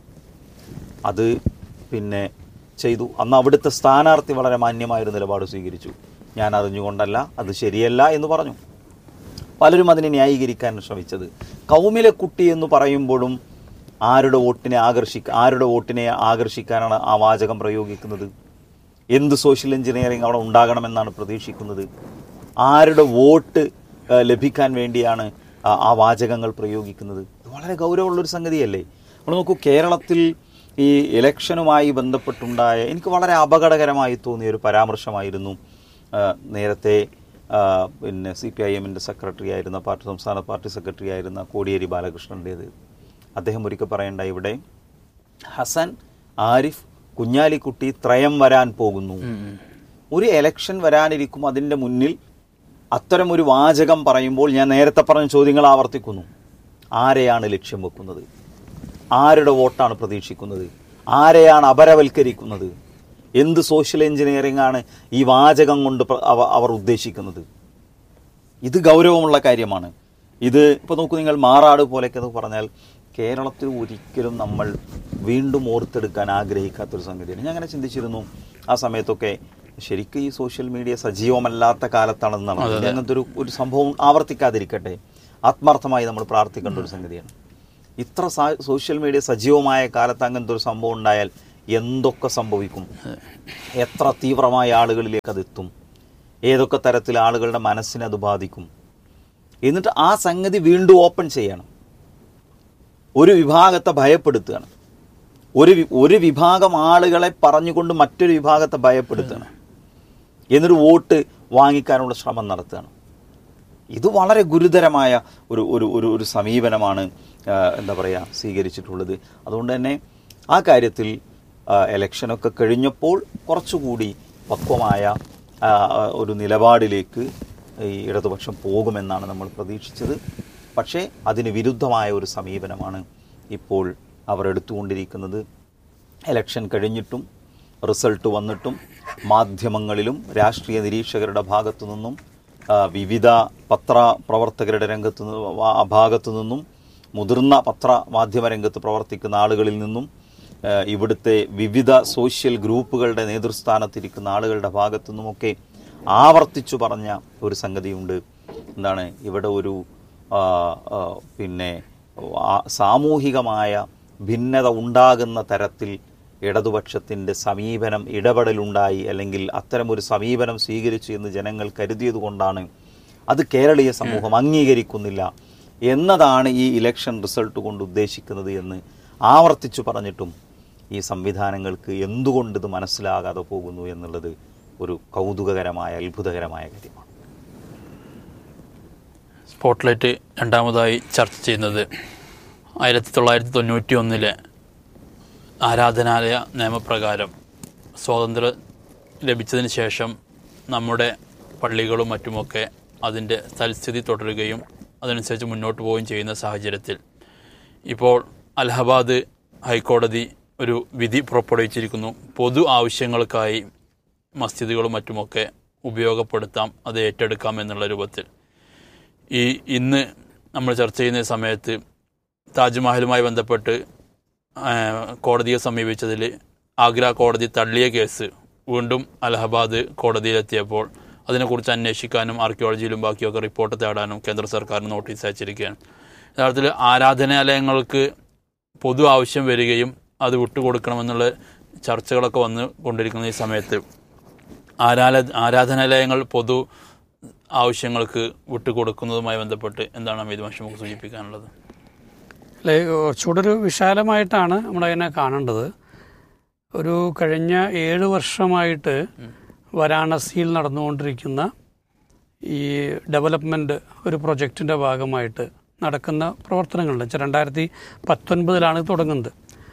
അത് പിന്നെ ചെയ്തു. അന്ന് അവിടുത്തെ സ്ഥാനാർത്ഥി വളരെ മാന്യമായൊരു നിലപാട് സ്വീകരിച്ചു. ഞാൻ അറിഞ്ഞുകൊണ്ടല്ല, അത് ശരിയല്ല എന്ന് പറഞ്ഞു. പലരും അതിനെ ന്യായീകരിക്കാൻ ശ്രമിച്ചത്. കൗമിലെ കുട്ടി എന്ന് പറയുമ്പോഴും ആരുടെ വോട്ടിനെ ആകർഷിക്കാനാണ് ആ വാചകം പ്രയോഗിക്കുന്നത്? എന്ത് സോഷ്യൽ എഞ്ചിനീയറിംഗ് അവിടെ ഉണ്ടാകണമെന്നാണ് പ്രതീക്ഷിക്കുന്നത്? ആരുടെ വോട്ട് ലഭിക്കാൻ വേണ്ടിയാണ് ആ വാചകങ്ങൾ പ്രയോഗിക്കുന്നത്? ഇത് വളരെ ഗൗരവമുള്ളൊരു സംഗതിയല്ലേ? നമ്മൾ നോക്കൂ, കേരളത്തിൽ ഈ ഇലക്ഷനുമായി ബന്ധപ്പെട്ടുണ്ടായ എനിക്ക് വളരെ അപകടകരമായി തോന്നിയ ഒരു പരാമർശമായിരുന്നു നേരത്തെ പിന്നെ CPIM-ൻ്റെ സെക്രട്ടറി ആയിരുന്ന സംസ്ഥാന പാർട്ടി സെക്രട്ടറി ആയിരുന്ന കോടിയേരി ബാലകൃഷ്ണൻ്റേത്. അദ്ദേഹം ഒരിക്കൽ പറയേണ്ട, ഇവിടെ ഹസൻ, ആരിഫ്, കുഞ്ഞാലിക്കുട്ടി ത്രയം വരാൻ പോകുന്നു. ഒരു എലക്ഷൻ വരാനിരിക്കും, അതിൻ്റെ മുന്നിൽ അത്തരമൊരു വാചകം പറയുമ്പോൾ ഞാൻ നേരത്തെ പറഞ്ഞ ചോദ്യങ്ങൾ ആവർത്തിക്കുന്നു. ആരെയാണ് ലക്ഷ്യം വെക്കുന്നത്? ആരുടെ വോട്ടാണ് പ്രതീക്ഷിക്കുന്നത്? ആരെയാണ് അപരവൽക്കരിക്കുന്നത്? എന്ത് സോഷ്യൽ എഞ്ചിനീയറിംഗ് ആണ് ഈ വാചകം കൊണ്ട് അവർ ഉദ്ദേശിക്കുന്നത്? ഇത് ഗൗരവമുള്ള കാര്യമാണ്. ഇത് ഇപ്പോൾ നോക്കൂ നിങ്ങൾ, മാറാട് പോലെയൊക്കെ പറഞ്ഞാൽ കേരളത്തിൽ ഒരിക്കലും നമ്മൾ വീണ്ടും ഓർത്തെടുക്കാൻ ആഗ്രഹിക്കാത്തൊരു സംഗതിയാണ്. ഞാൻ അങ്ങനെ ചിന്തിച്ചിരുന്നു ആ സമയത്തൊക്കെ. ശരിക്കും ഈ സോഷ്യൽ മീഡിയ സജീവമല്ലാത്ത കാലത്താണെന്നാണ്. അങ്ങനത്തെ ഒരു സംഭവം ആവർത്തിക്കാതിരിക്കട്ടെ, ആത്മാർത്ഥമായി നമ്മൾ പ്രാർത്ഥിക്കേണ്ട ഒരു സംഗതിയാണ്. ഇത്ര സോഷ്യൽ മീഡിയ സജീവമായ കാലത്ത് അങ്ങനത്തെ ഒരു സംഭവം ഉണ്ടായാൽ എന്തൊക്കെ സംഭവിക്കും? എത്ര തീവ്രമായ ആളുകളിലേക്ക് അതെത്തും? ഏതൊക്കെ തരത്തിൽ ആളുകളുടെ മനസ്സിനെ അത് ബാധിക്കും? എന്നിട്ട് ആ സംഗതി വീണ്ടും ഓപ്പൺ ചെയ്യണം. ഒരു വിഭാഗത്തെ ഭയപ്പെടുത്തുകയാണ്. ഒരു വിഭാഗം ആളുകളെ പറഞ്ഞുകൊണ്ട് മറ്റൊരു വിഭാഗത്തെ ഭയപ്പെടുത്തുകയാണ്. എന്നിട്ട് വോട്ട് വാങ്ങിക്കാനുള്ള ശ്രമം നടത്തുകയാണ്. ഇത് വളരെ ഗുരുതരമായ ഒരു സമീപനമാണ് എന്താ പറയുക സ്വീകരിച്ചിട്ടുള്ളത്. അതുകൊണ്ട് തന്നെ ആ കാര്യത്തിൽ ഇലക്ഷനൊക്കെ കഴിഞ്ഞപ്പോൾ കുറച്ചുകൂടി പക്വമായ ഒരു നിലപാടിലേക്ക് ഈ ഇടതുപക്ഷം പോകുമെന്നാണ് നമ്മൾ പ്രതീക്ഷിച്ചത്. പക്ഷേ അതിന് വിരുദ്ധമായ ഒരു സമീപനമാണ് ഇപ്പോൾ അവർ എടുത്തുകൊണ്ടിരിക്കുന്നത്. ഇലക്ഷൻ കഴിഞ്ഞിട്ടും റിസൾട്ട് വന്നിട്ടും മാധ്യമങ്ങളിലും രാഷ്ട്രീയ നിരീക്ഷകരുടെ ഭാഗത്തു നിന്നും വിവിധ പത്രപ്രവർത്തകരുടെ ഭാഗത്തു നിന്നും മുതിർന്ന പത്രമാധ്യമ രംഗത്ത് പ്രവർത്തിക്കുന്ന ആളുകളിൽ നിന്നും ഇവിടുത്തെ വിവിധ സോഷ്യൽ ഗ്രൂപ്പുകളുടെ നേതൃസ്ഥാനത്തിരിക്കുന്ന ആളുകളുടെ ഭാഗത്തു നിന്നുമൊക്കെ ആവർത്തിച്ചു പറഞ്ഞ ഒരു സംഗതിയുണ്ട്. എന്താണ്, ഇവിടെ ഒരു സാമൂഹികമായ ഭിന്നത ഉണ്ടാകുന്ന തരത്തിൽ ഇടതുപക്ഷത്തിൻ്റെ സമീപനം ഇടപെടലുണ്ടായി, അല്ലെങ്കിൽ അത്തരമൊരു സമീപനം സ്വീകരിച്ചു എന്ന് ജനങ്ങൾ കരുതിയത് കൊണ്ടാണ് അത് കേരളീയ സമൂഹം അംഗീകരിക്കുന്നില്ല എന്നതാണ് ഈ ഇലക്ഷൻ റിസൾട്ട് കൊണ്ട് ഉദ്ദേശിക്കുന്നത് എന്ന് ആവർത്തിച്ചു പറഞ്ഞിട്ടും ഈ സംവിധാനങ്ങൾക്ക് എന്തുകൊണ്ട് ഇത് മനസ്സിലാകാതെ പോകുന്നു എന്നുള്ളത് ഒരു കൗതുകകരമായ അത്ഭുതകരമായ കാര്യമാണ്. സ്പോട്ട്ലൈറ്റ് രണ്ടാമതായി ചർച്ച ചെയ്യുന്നത് 1991 ആരാധനാലയ നിയമപ്രകാരം സ്വാതന്ത്ര്യം ലഭിച്ചതിന് ശേഷം നമ്മുടെ പള്ളികളും മറ്റുമൊക്കെ അതിൻ്റെ തൽസ്ഥിതി തുടരുകയും അതനുസരിച്ച് മുന്നോട്ട് പോവുകയും ചെയ്യുന്ന സാഹചര്യത്തിൽ ഇപ്പോൾ അലഹബാദ് ഹൈക്കോടതി ഒരു വിധി പുറപ്പെടുവിച്ചിരിക്കുന്നു. പൊതു ആവശ്യങ്ങൾക്കായി മസ്ജിദുകളും മറ്റുമൊക്കെ ഉപയോഗപ്പെടുത്താം, അത് ഏറ്റെടുക്കാം എന്നുള്ള രൂപത്തിൽ. ഇന്ന് നമ്മൾ ചർച്ച ചെയ്യുന്ന സമയത്ത് താജ്മഹലുമായി ബന്ധപ്പെട്ട് കോടതിയെ സമീപിച്ചതിൽ ആഗ്ര കോടതി തള്ളിയ കേസ് വീണ്ടും അലഹബാദ് കോടതിയിലെത്തിയപ്പോൾ അതിനെക്കുറിച്ച് അന്വേഷിക്കാനും ആർക്കിയോളജിയിലും ബാക്കിയൊക്കെ റിപ്പോർട്ട് തേടാനും കേന്ദ്ര സർക്കാരിന് നോട്ടീസ് അയച്ചിരിക്കുകയാണ്. യഥാർത്ഥത്തിൽ ആരാധനാലയങ്ങൾക്ക് പൊതു ആവശ്യം വരികയും അത് വിട്ടുകൊടുക്കണമെന്നുള്ള ചർച്ചകളൊക്കെ വന്നു കൊണ്ടിരിക്കുന്ന ഈ സമയത്ത് ആരാധനാലയങ്ങൾ പൊതു ആവശ്യങ്ങൾക്ക് വിട്ടുകൊടുക്കുന്നതുമായി ബന്ധപ്പെട്ട് എന്താണ് അമീത് മാഷ് നമുക്ക് സൂചിപ്പിക്കാനുള്ളത്? അല്ലെ, കുറച്ചുകൂടെ ഒരു വിശാലമായിട്ടാണ് നമ്മളതിനെ കാണേണ്ടത്. ഒരു കഴിഞ്ഞ 7 വർഷമായിട്ട് വാരാണസിയിൽ നടന്നുകൊണ്ടിരിക്കുന്ന ഈ ഡെവലപ്മെൻറ്റ് ഒരു പ്രൊജക്റ്റിൻ്റെ ഭാഗമായിട്ട് നടക്കുന്ന പ്രവർത്തനങ്ങളുണ്ട്. 2019 തുടങ്ങുന്നത്.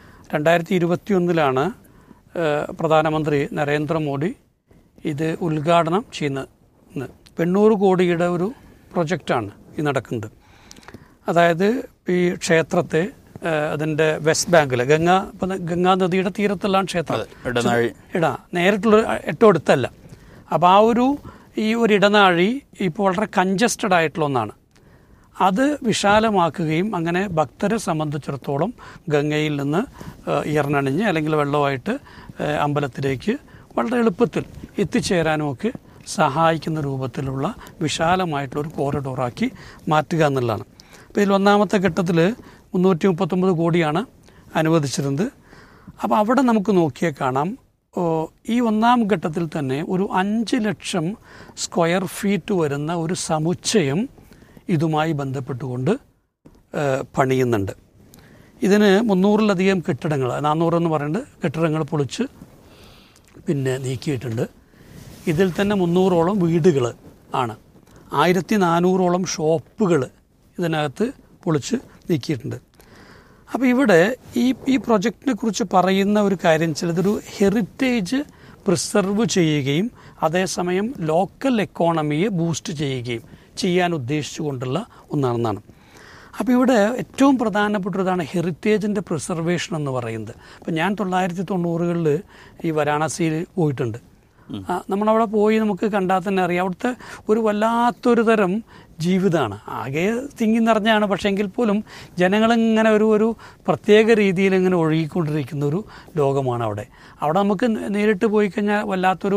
2021 പ്രധാനമന്ത്രി നരേന്ദ്രമോദി ഇത് ഉദ്ഘാടനം ചെയ്യുന്നത്. 800 കോടിയുടെ ഒരു പ്രൊജക്റ്റാണ് ഈ നടക്കുന്നത്. അതായത് ഈ ക്ഷേത്രത്തെ അതിൻ്റെ വെസ്റ്റ് ബാങ്കിൽ ഗംഗാ നദിയുടെ തീരത്തുള്ളതാണ് ക്ഷേത്രം. നേരിട്ടുള്ള ഏറ്റവും അടുത്തല്ല. അപ്പോൾ ആ ഒരു ഇടനാഴി ഇപ്പോൾ വളരെ കൺജസ്റ്റഡ് ആയിട്ടുള്ള ഒന്നാണ്. അത് വിശാലമാക്കുകയും അങ്ങനെ ഭക്തരെ സംബന്ധിച്ചിടത്തോളം ഗംഗയിൽ നിന്ന് ഇറനണിഞ്ഞ് അല്ലെങ്കിൽ വെള്ളമായിട്ട് അമ്പലത്തിലേക്ക് വളരെ എളുപ്പത്തിൽ എത്തിച്ചേരാനുമൊക്കെ സഹായിക്കുന്ന രൂപത്തിലുള്ള വിശാലമായിട്ടുള്ളൊരു കോറിഡോറാക്കി മാറ്റുക എന്നുള്ളതാണ്. അപ്പോൾ ഇതിൽ ഒന്നാമത്തെ ഘട്ടത്തിൽ 339 കോടിയാണ് അനുവദിച്ചിരുന്നത്. അപ്പോൾ അവിടെ നമുക്ക് നോക്കിയാൽ കാണാം, ഈ ഒന്നാം ഘട്ടത്തിൽ തന്നെ ഒരു 5 ലക്ഷം സ്ക്വയർ ഫീറ്റ് വരുന്ന ഒരു സമുച്ചയം ഇതുമായി ബന്ധപ്പെട്ടുകൊണ്ട് പണിയുന്നുണ്ട്. ഇതിന് 300-ലധികം കെട്ടിടങ്ങൾ, 400 എന്ന് പറയുന്നത് കെട്ടിടങ്ങൾ പൊളിച്ച് നീക്കിയിട്ടുണ്ട്. ഇതിൽ തന്നെ 300ഓളം വീടുകൾ ആണ്. 1400ഓളം ഷോപ്പുകൾ ഇതിനകത്ത് പൊളിച്ച് നീക്കിയിട്ടുണ്ട്. അപ്പോൾ ഇവിടെ ഈ പ്രൊജക്റ്റിനെ കുറിച്ച് പറയുന്ന ഒരു കാര്യം ചിലതൊരു ഹെറിറ്റേജ് പ്രിസർവ് ചെയ്യുകയും അതേസമയം ലോക്കൽ എക്കോണമിയെ ബൂസ്റ്റ് ചെയ്യുകയും ചെയ്യാൻ ഉദ്ദേശിച്ചുകൊണ്ടുള്ള ഒന്നാണെന്നാണ്. അപ്പോൾ ഇവിടെ ഏറ്റവും പ്രധാനപ്പെട്ടതാണ് ഹെറിറ്റേജിൻ്റെ പ്രിസർവേഷൻ എന്ന് പറയുന്നത്. അപ്പോൾ ഞാൻ 1990-കളിൽ ഈ വാരാണസിയിൽ പോയിട്ടുണ്ട്. നമ്മളവിടെ പോയി നമുക്ക് കണ്ടാൽ തന്നെ അറിയാം, അവിടുത്തെ ഒരു വല്ലാത്തൊരു തരം ജീവിതമാണ്. ആകെ തിങ്ങി നിറഞ്ഞാണ്, പക്ഷേ എങ്കിൽ പോലും ജനങ്ങളിങ്ങനെ ഒരു പ്രത്യേക രീതിയിൽ ഇങ്ങനെ ഒഴുകിക്കൊണ്ടിരിക്കുന്ന ഒരു ലോകമാണ് അവിടെ. നമുക്ക് നേരിട്ട് പോയി കഴിഞ്ഞാൽ വല്ലാത്തൊരു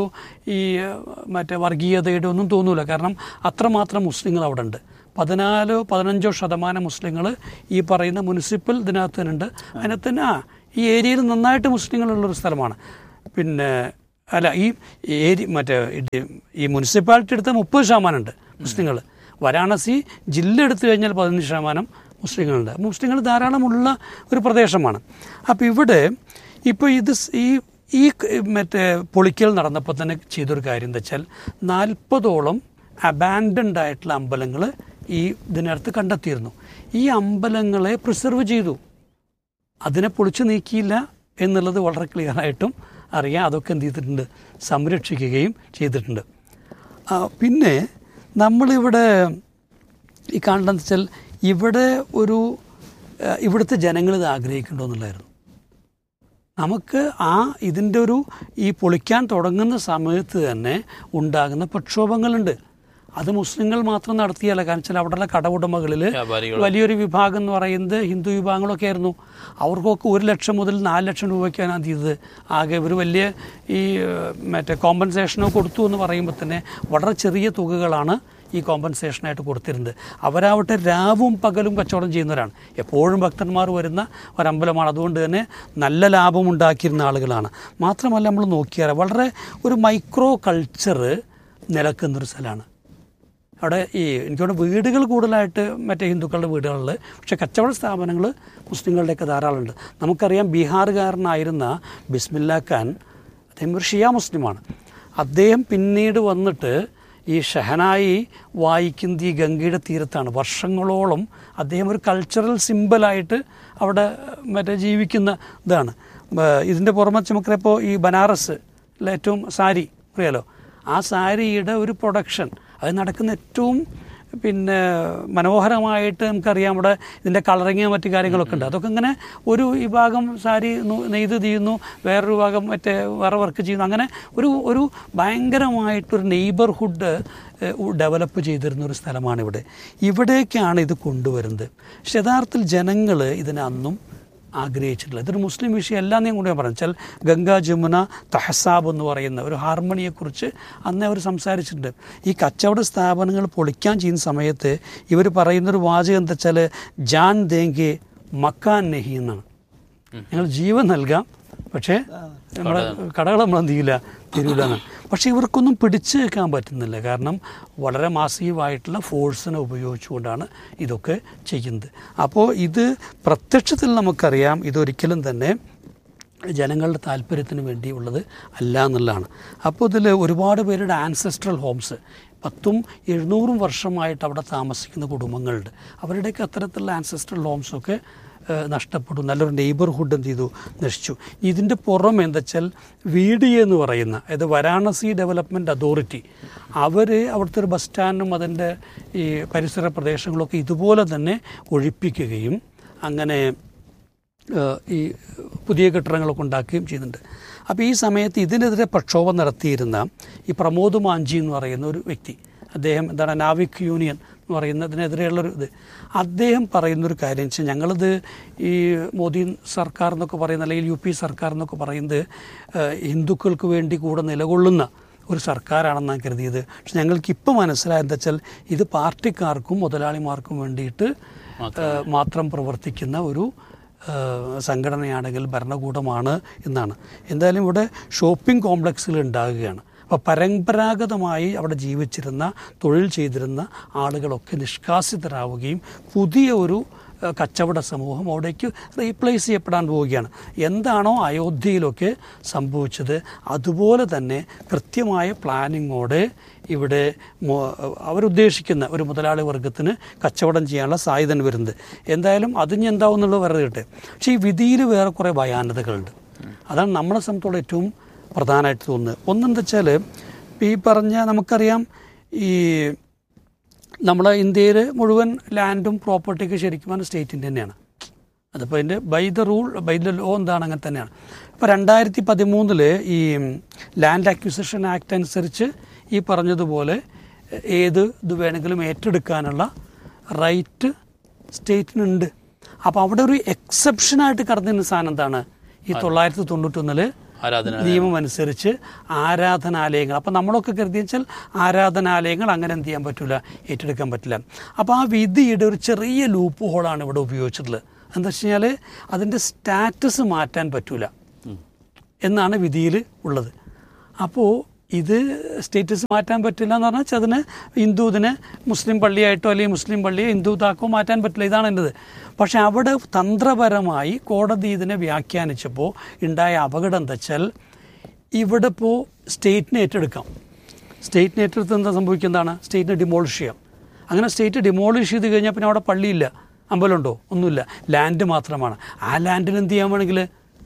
വർഗീയതയുടെ ഒന്നും തോന്നില്ല. കാരണം അത്രമാത്രം മുസ്ലിങ്ങൾ അവിടെ ഉണ്ട്. 14-15% മുസ്ലിങ്ങൾ ഈ പറയുന്ന മുനിസിപ്പൽ ഇതിനകത്ത് തന്നെ ഉണ്ട്. അതിനകത്ത് തന്നെ ഈ ഏരിയയിൽ നന്നായിട്ട് മുസ്ലിങ്ങളുള്ളൊരു സ്ഥലമാണ്. ഈ മുനിസിപ്പാലിറ്റി എടുത്താൽ 30% ഉണ്ട് മുസ്ലിങ്ങൾ. വാരാണസി ജില്ല എടുത്തു കഴിഞ്ഞാൽ 15% മുസ്ലിങ്ങളുണ്ട്. മുസ്ലിങ്ങൾ ധാരാളമുള്ള ഒരു പ്രദേശമാണ്. അപ്പോൾ ഇവിടെ ഇപ്പോൾ ഈ പൊളിക്കൽ നടന്നപ്പോൾ തന്നെ ചെയ്തൊരു കാര്യം എന്താ വെച്ചാൽ 40ഓളം അബാൻഡൻഡ് ആയിട്ടുള്ള അമ്പലങ്ങൾ ഈ ഇതിനകത്ത് കണ്ടെത്തിയിരുന്നു. ഈ അമ്പലങ്ങളെ പ്രിസർവ് ചെയ്തു, അതിനെ പൊളിച്ചു നീക്കിയില്ല എന്നുള്ളത് വളരെ ക്ലിയറായിട്ടും അറിയാം. അതൊക്കെ എന്ത് ചെയ്തിട്ടുണ്ട്, സംരക്ഷിക്കുകയും ചെയ്തിട്ടുണ്ട്. പിന്നെ നമ്മളിവിടെ ഈ കാണുന്നതെന്ന് വെച്ചാൽ ഇവിടെ ഇവിടുത്തെ ജനങ്ങൾ ഇത് ആഗ്രഹിക്കണ്ടോ എന്നുള്ളതായിരുന്നു. നമുക്ക് ഇതിൻ്റെ ഈ പൊളിക്കാൻ തുടങ്ങുന്ന സമയത്ത് തന്നെ ഉണ്ടാകുന്ന പ്രക്ഷോഭങ്ങളുണ്ട്. അത് മുസ്ലിങ്ങൾ മാത്രം നടത്തിയല്ല. കാരണം വെച്ചാൽ അവിടെയുള്ള കടവുടമകളിൽ വലിയൊരു വിഭാഗം എന്ന് പറയുന്നത് ഹിന്ദു വിഭാഗങ്ങളൊക്കെ ആയിരുന്നു. അവർക്കൊക്കെ 1 ലക്ഷം മുതൽ 4 ലക്ഷം രൂപയ്ക്കാണ് അത് ചെയ്തത്. ആകെ ഒരു വലിയ ഈ കോമ്പൻസേഷനോ കൊടുത്തു എന്ന് പറയുമ്പോൾ തന്നെ വളരെ ചെറിയ തുകകളാണ് ഈ കോമ്പൻസേഷനായിട്ട് കൊടുത്തിരുന്നത്. അവരാവട്ടെ രാവും പകലും കച്ചവടം ചെയ്യുന്നവരാണ്. എപ്പോഴും ഭക്തന്മാർ വരുന്ന ഒരമ്പലമാണ്. അതുകൊണ്ട് തന്നെ നല്ല ലാഭം ഉണ്ടാക്കിയിരുന്ന ആളുകളാണ്. മാത്രമല്ല നമ്മൾ നോക്കിയാൽ വളരെ ഒരു മൈക്രോ കൾച്ചർ നിലക്കുന്നൊരു സ്ഥലമാണ്. അവിടെ എനിക്കോട് വീടുകൾ കൂടുതലായിട്ട് ഹിന്ദുക്കളുടെ വീടുകളിൽ, പക്ഷേ കച്ചവട സ്ഥാപനങ്ങൾ മുസ്ലിങ്ങളുടെയൊക്കെ ധാരാളമുണ്ട്. നമുക്കറിയാം ബീഹാറുകാരനായിരുന്ന ബിസ്മില്ല ഖാൻ, അദ്ദേഹം ഒരു ഷിയ മുസ്ലിമാണ്. അദ്ദേഹം പിന്നീട് വന്നിട്ട് ഈ ഷഹനായി വായിക്കുന്നത് ഈ ഗംഗയുടെ തീരത്താണ്. വർഷങ്ങളോളം അദ്ദേഹം ഒരു കൾച്ചറൽ സിമ്പലായിട്ട് അവിടെ ജീവിക്കുന്ന ഇതാണ്. ഇതിൻ്റെ പുറമെ നമുക്കറിയപ്പോൾ ഈ ബനാറസ് ഏറ്റവും സാരി അറിയാലോ, ആ സാരിയുടെ ഒരു പ്രൊഡക്ഷൻ അത് നടക്കുന്ന ഏറ്റവും മനോഹരമായിട്ട് നമുക്കറിയാം. ഇവിടെ ഇതിൻ്റെ കളറിങ് മറ്റു കാര്യങ്ങളൊക്കെ ഉണ്ട്. അതൊക്കെ ഇങ്ങനെ ഒരു വിഭാഗം സാരി നെയ്ത് ചെയ്യുന്നു, വേറൊരു വിഭാഗം വേറെ വർക്ക് ചെയ്യുന്നു. അങ്ങനെ ഒരു ഭയങ്കരമായിട്ടൊരു നെയ്ബർഹുഡ് ഡെവലപ്പ് ചെയ്തിരുന്ന ഒരു സ്ഥലമാണ് ഇവിടെ. ഇവിടേക്കാണ് ഇത് കൊണ്ടുവരുന്നത്. പക്ഷെ യഥാർത്ഥത്തിൽ ജനങ്ങൾ ഇതിനെ അന്നും ആഗ്രഹിച്ചിട്ടില്ല. ഇതൊരു മുസ്ലിം വിഷയം എല്ലാം ഞാൻ കൂടെ പറഞ്ഞു വെച്ചാൽ ഗംഗാ ജമുന തഹസാബ് എന്ന് പറയുന്ന ഒരു ഹാർമണിയെക്കുറിച്ച് അന്ന് അവർ സംസാരിച്ചിട്ടുണ്ട്. ഈ കച്ചവട സ്ഥാപനങ്ങൾ പൊളിക്കാൻ ചെയ്യുന്ന സമയത്ത് ഇവർ പറയുന്നൊരു വാചകം എന്താ വെച്ചാൽ ജാൻ ദേങ്കെ മക്കാൻ നെഹി എന്നാണ്. ഞങ്ങൾ ജീവൻ നൽകാം, പക്ഷേ നമ്മുടെ കടകൾ നമ്മൾ എന്ത് ചെയ്യില്ല, തരൂല എന്നാണ്. പക്ഷേ ഇവർക്കൊന്നും പിടിച്ചു വെക്കാൻ പറ്റുന്നില്ല. കാരണം വളരെ മാസീവായിട്ടുള്ള ഫോഴ്സിനെ ഉപയോഗിച്ചുകൊണ്ടാണ് ഇതൊക്കെ ചെയ്യുന്നത്. അപ്പോൾ ഇത് പ്രത്യക്ഷത്തിൽ നമുക്കറിയാം ഇതൊരിക്കലും തന്നെ ജനങ്ങളുടെ താല്പര്യത്തിന് വേണ്ടിയുള്ളത് അല്ല എന്നുള്ളതാണ്. അപ്പോൾ ഇതിൽ ഒരുപാട് പേരുടെ ആൻസെസ്ട്രൽ ഹോംസ് 700 വർഷമായിട്ട് അവിടെ താമസിക്കുന്ന കുടുംബങ്ങളുണ്ട്. അവരുടെയൊക്കെ അത്തരത്തിലുള്ള ആൻസെസ്ട്രൽ ഹോംസൊക്കെ നഷ്ടപ്പെട്ടു. നല്ലൊരു നെയ്ബർഹുഡ് എന്ത് ചെയ്തു, നശിച്ചു. ഇതിൻ്റെ പുറമെ എന്താ വെച്ചാൽ VDA എന്ന് പറയുന്ന, അതായത് വാരാണസി ഡെവലപ്മെൻറ്റ് അതോറിറ്റി, അവർ അവിടുത്തെ ഒരു ബസ് സ്റ്റാൻഡും അതിൻ്റെ ഈ പരിസര പ്രദേശങ്ങളൊക്കെ ഇതുപോലെ തന്നെ ഒഴിപ്പിക്കുകയും അങ്ങനെ ഈ പുതിയ കെട്ടിടങ്ങളൊക്കെ ഉണ്ടാക്കുകയും ചെയ്യുന്നുണ്ട്. അപ്പോൾ ഈ സമയത്ത് ഇതിനെതിരെ പ്രക്ഷോഭം നടത്തിയിരുന്ന ഈ പ്രമോദ് മാഞ്ചി എന്ന് പറയുന്ന ഒരു വ്യക്തി, അദ്ദേഹം നാവിക് യൂണിയൻ എന്ന് പറയുന്നതിനെതിരെയുള്ളൊരു അദ്ദേഹം പറയുന്നൊരു കാര്യം വെച്ചാൽ ഞങ്ങളിത് ഈ മോദി സർക്കാർ എന്നൊക്കെ പറയുന്ന, അല്ലെങ്കിൽ UP സർക്കാർ എന്നൊക്കെ പറയുന്നത് ഹിന്ദുക്കൾക്ക് വേണ്ടി കൂടെ നിലകൊള്ളുന്ന ഒരു സർക്കാരാണെന്നാണ് കരുതിയത്. പക്ഷെ ഞങ്ങൾക്കിപ്പോൾ മനസ്സിലായെന്താ വെച്ചാൽ ഇത് പാർട്ടിക്കാർക്കും മുതലാളിമാർക്കും വേണ്ടിയിട്ട് മാത്രം പ്രവർത്തിക്കുന്ന ഒരു സംഘടനയാണെങ്കിൽ ഭരണകൂടമാണ് എന്നാണ്. എന്തായാലും ഇവിടെ ഷോപ്പിംഗ് കോംപ്ലക്സുകൾ ഉണ്ടാകുകയാണ്. അപ്പോൾ പരമ്പരാഗതമായി അവിടെ ജീവിച്ചിരുന്ന, തൊഴിൽ ചെയ്തിരുന്ന ആളുകളൊക്കെ നിഷ്കാസിതരാവുകയും പുതിയ ഒരു കച്ചവട സമൂഹം അവിടേക്ക് റീപ്ലേസ് ചെയ്യപ്പെടാൻ പോവുകയാണ്. എന്താണോ അയോധ്യയിലൊക്കെ സംഭവിച്ചത് അതുപോലെ തന്നെ കൃത്യമായ പ്ലാനിങ്ങോടെ ഇവിടെ അവരുദ്ദേശിക്കുന്ന ഒരു മുതലാളി വർഗത്തിന് കച്ചവടം ചെയ്യാനുള്ള സാധ്യത വരുന്നത്. എന്തായാലും അതിന് എന്താവും എന്നുള്ളത് വെറുതെ കിട്ടെ. പക്ഷേ ഈ വിധിയിൽ വേറെ കുറേ ഭയാനതകളുണ്ട്. അതാണ് നമ്മളെ സംബന്ധിച്ചോളം ഏറ്റവും പ്രധാനമായിട്ട് തോന്നുന്നത്. ഒന്നെന്താ വെച്ചാൽ ഈ പറഞ്ഞ നമുക്കറിയാം, ഈ നമ്മളെ ഇന്ത്യയിൽ മുഴുവൻ ലാൻഡും പ്രോപ്പർട്ടിയൊക്കെ ശരിക്കും പറഞ്ഞാൽ സ്റ്റേറ്റിൻ്റെ തന്നെയാണ്. അതിപ്പോൾ അതിൻ്റെ ബൈ ദ ലോ എന്താണ് അങ്ങനെ തന്നെയാണ്. ഇപ്പോൾ 2013 ഈ ലാൻഡ് അക്വിസിഷൻ ആക്ട് അനുസരിച്ച് ഈ പറഞ്ഞതുപോലെ ഏത് ഇത് വേണമെങ്കിലും ഏറ്റെടുക്കാനുള്ള റൈറ്റ് സ്റ്റേറ്റിനുണ്ട്. അപ്പോൾ അവിടെ ഒരു എക്സെപ്ഷനായിട്ട് കടന്നിരുന്ന സാധനം എന്താണ്, ഈ 991 നിയമം അനുസരിച്ച് ആരാധനാലയങ്ങൾ. അപ്പോൾ നമ്മളൊക്കെ കരുതി വെച്ചാൽ ആരാധനാലയങ്ങൾ അങ്ങനെ എന്ത് ചെയ്യാൻ പറ്റില്ല, ഏറ്റെടുക്കാൻ പറ്റില്ല. അപ്പോൾ ആ വിധിയുടെ ഒരു ചെറിയ ലൂപ്പ് ഹോളാണ് ഇവിടെ ഉപയോഗിച്ചിട്ടുള്ളത്. എന്താ വെച്ച് കഴിഞ്ഞാൽ അതിൻ്റെ സ്റ്റാറ്റസ് മാറ്റാൻ പറ്റില്ല എന്നാണ് വിധിയിൽ ഉള്ളത്. അപ്പോൾ ഇത് സ്റ്റേറ്റസ് മാറ്റാൻ പറ്റില്ല എന്ന് പറഞ്ഞാൽ അതിന് ഹിന്ദുവിനെ മുസ്ലിം പള്ളിയായിട്ടോ അല്ലെങ്കിൽ മുസ്ലിം പള്ളിയെ ഹിന്ദു താക്കോ മാറ്റാൻ പറ്റില്ല. ഇതാണ് എൻ്റെത്. പക്ഷെ അവിടെ തന്ത്രപരമായി കോടതി ഇതിനെ വ്യാഖ്യാനിച്ചപ്പോൾ ഉണ്ടായ അപകടം എന്താ വെച്ചാൽ ഇവിടെ ഇപ്പോൾ സ്റ്റേറ്റിനെ ഏറ്റെടുക്കാം. സ്റ്റേറ്റിനെ ഏറ്റെടുത്ത് എന്താ സംഭവിക്കുന്നതാണ്, സ്റ്റേറ്റിനെ ഡിമോളിഷ് ചെയ്യാം. അങ്ങനെ സ്റ്റേറ്റ് ഡിമോളിഷ് ചെയ്ത് കഴിഞ്ഞാൽ പിന്നെ അവിടെ പള്ളിയില്ല, അമ്പലമുണ്ടോ, ഒന്നുമില്ല, ലാൻഡ് മാത്രമാണ്. ആ ലാൻഡിന് എന്ത് ചെയ്യാൻ വേണമെങ്കിൽ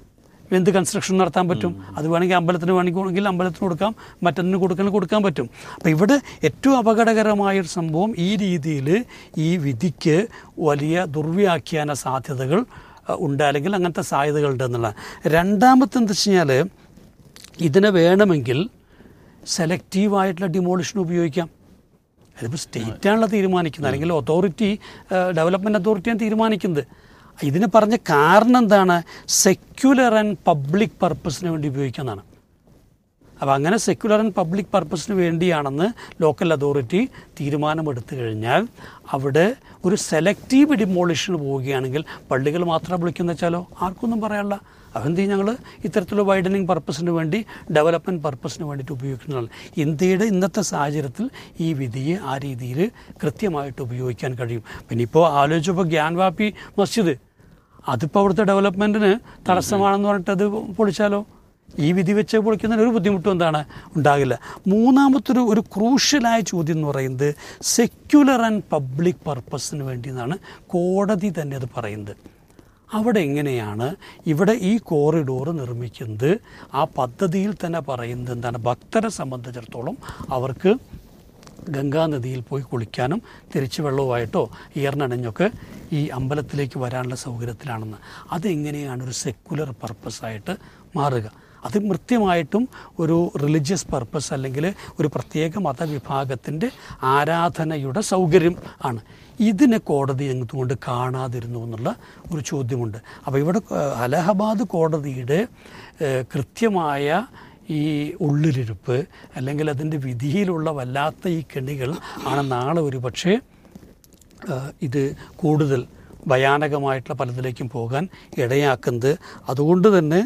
എന്ത് കൺസ്ട്രക്ഷൻ നടത്താൻ പറ്റും. അത് വേണമെങ്കിൽ അമ്പലത്തിന് വേണമെങ്കിൽ അമ്പലത്തിന് കൊടുക്കാം, മറ്റൊന്നിന് കൊടുക്കാൻ പറ്റും. അപ്പോൾ ഇവിടെ ഏറ്റവും അപകടകരമായൊരു സംഭവം ഈ രീതിയിൽ ഈ വിധിക്ക് വലിയ ദുർവ്യാഖ്യാന സാധ്യതകൾ ഉണ്ട്, അല്ലെങ്കിൽ അങ്ങനത്തെ സാധ്യതകൾ ഉണ്ടെന്നുള്ളതാണ്. രണ്ടാമത്തെ എന്താ വെച്ച് കഴിഞ്ഞാൽ, ഇതിനെ വേണമെങ്കിൽ സെലക്റ്റീവായിട്ടുള്ള ഡിമോളിഷൻ ഉപയോഗിക്കാം. അതിപ്പോൾ സ്റ്റേറ്റാണല്ലോ തീരുമാനിക്കുന്നത്, അല്ലെങ്കിൽ ഡെവലപ്മെൻറ്റ് അതോറിറ്റിയാണ് തീരുമാനിക്കുന്നത്. ഇതിന് പറഞ്ഞ കാരണം എന്താണ്? സെക്യുലർ ആൻഡ് പബ്ലിക് പർപ്പസിന് വേണ്ടി ഉപയോഗിക്കുന്നതാണ്. അപ്പോൾ അങ്ങനെ സെക്യുലർ ആൻഡ് പബ്ലിക് പർപ്പസിന് വേണ്ടിയാണെന്ന് ലോക്കൽ അതോറിറ്റി തീരുമാനമെടുത്തു കഴിഞ്ഞാൽ അവിടെ ഒരു സെലക്റ്റീവ് ഡിമോളിഷൻ പോവുകയാണെങ്കിൽ പള്ളികൾ മാത്രം വിളിക്കുന്ന വെച്ചാലോ ആർക്കൊന്നും പറയാനുള്ള അതെന്ത് ഞങ്ങൾ ഇത്തരത്തിലുള്ള വൈഡനിങ് പർപ്പസിന് വേണ്ടി, ഡെവലപ്മെൻറ്റ് പർപ്പസിന് വേണ്ടിയിട്ട് ഉപയോഗിക്കുന്നതാണ്. ഇന്ത്യയുടെ ഇന്നത്തെ സാഹചര്യത്തിൽ ഈ വിധിയെ ആ രീതിയിൽ കൃത്യമായിട്ട് ഉപയോഗിക്കാൻ കഴിയും. പിന്നെ ഇപ്പോൾ ആലോചിച്ചപ്പോൾ ഗ്യാൻവാപ്പി മസ്ജിദ് അതിപ്പോൾ അവിടുത്തെ ഡെവലപ്മെൻറ്റിന് തടസ്സമാണെന്ന് പറഞ്ഞിട്ട് അത് പൊളിച്ചാലോ? ഈ വിധി വെച്ച് പൊളിക്കുന്നതിന് ഒരു ബുദ്ധിമുട്ടും ഉണ്ടാകില്ല. മൂന്നാമത്തൊരു ഒരു ക്രൂഷ്യലായ ചോദ്യം എന്ന് പറയുന്നത് സെക്യുലർ ആൻഡ് പബ്ലിക് പർപ്പസിന് വേണ്ടി എന്നാണ് കോടതി തന്നെ അത് പറയുന്നത്. അവിടെ എങ്ങനെയാണ് ഇവിടെ ഈ കോറിഡോർ നിർമ്മിക്കുന്നത്? ആ പദ്ധതിയിൽ തന്നെ പറയുന്നത് എന്താണ്? ഭക്തരെ സംബന്ധിച്ചിടത്തോളം അവർക്ക് ഗംഗാനദിയിൽ പോയി കുളിക്കാനും തിരിച്ചു വെള്ളവുമായിട്ടോ ഈർന്നണഞ്ഞൊക്കെ ഈ അമ്പലത്തിലേക്ക് വരാനുള്ള സൗകര്യത്തിലാണെന്ന്. അതെങ്ങനെയാണ് ഒരു സെക്യുലർ പർപ്പസായിട്ട് മാറുക? അത് കൃത്യമായിട്ടും ഒരു റിലീജിയസ് പർപ്പസ്, അല്ലെങ്കിൽ ഒരു പ്രത്യേക മതവിഭാഗത്തിൻ്റെ ആരാധനയുടെ സൗകര്യം ആണ്. ഇതിനെ കോടതി എന്തുകൊണ്ട് കാണാതിരുന്നു എന്നുള്ള ഒരു ചോദ്യമുണ്ട്. അപ്പോൾ ഇവിടെ അലഹബാദ് കോടതിയുടെ കൃത്യമായ ഈ ഉള്ളിലിരുപ്പ്, അല്ലെങ്കിൽ അതിൻ്റെ വിധിയിലുള്ള വല്ലാത്ത ഈ കെണികൾ ആണ് നാളെ ഒരു പക്ഷേ ഇത് കൂടുതൽ ഭയാനകമായിട്ടുള്ള പലതിലേക്കും പോകാൻ ഇടയാക്കുന്നത്. അതുകൊണ്ട് തന്നെ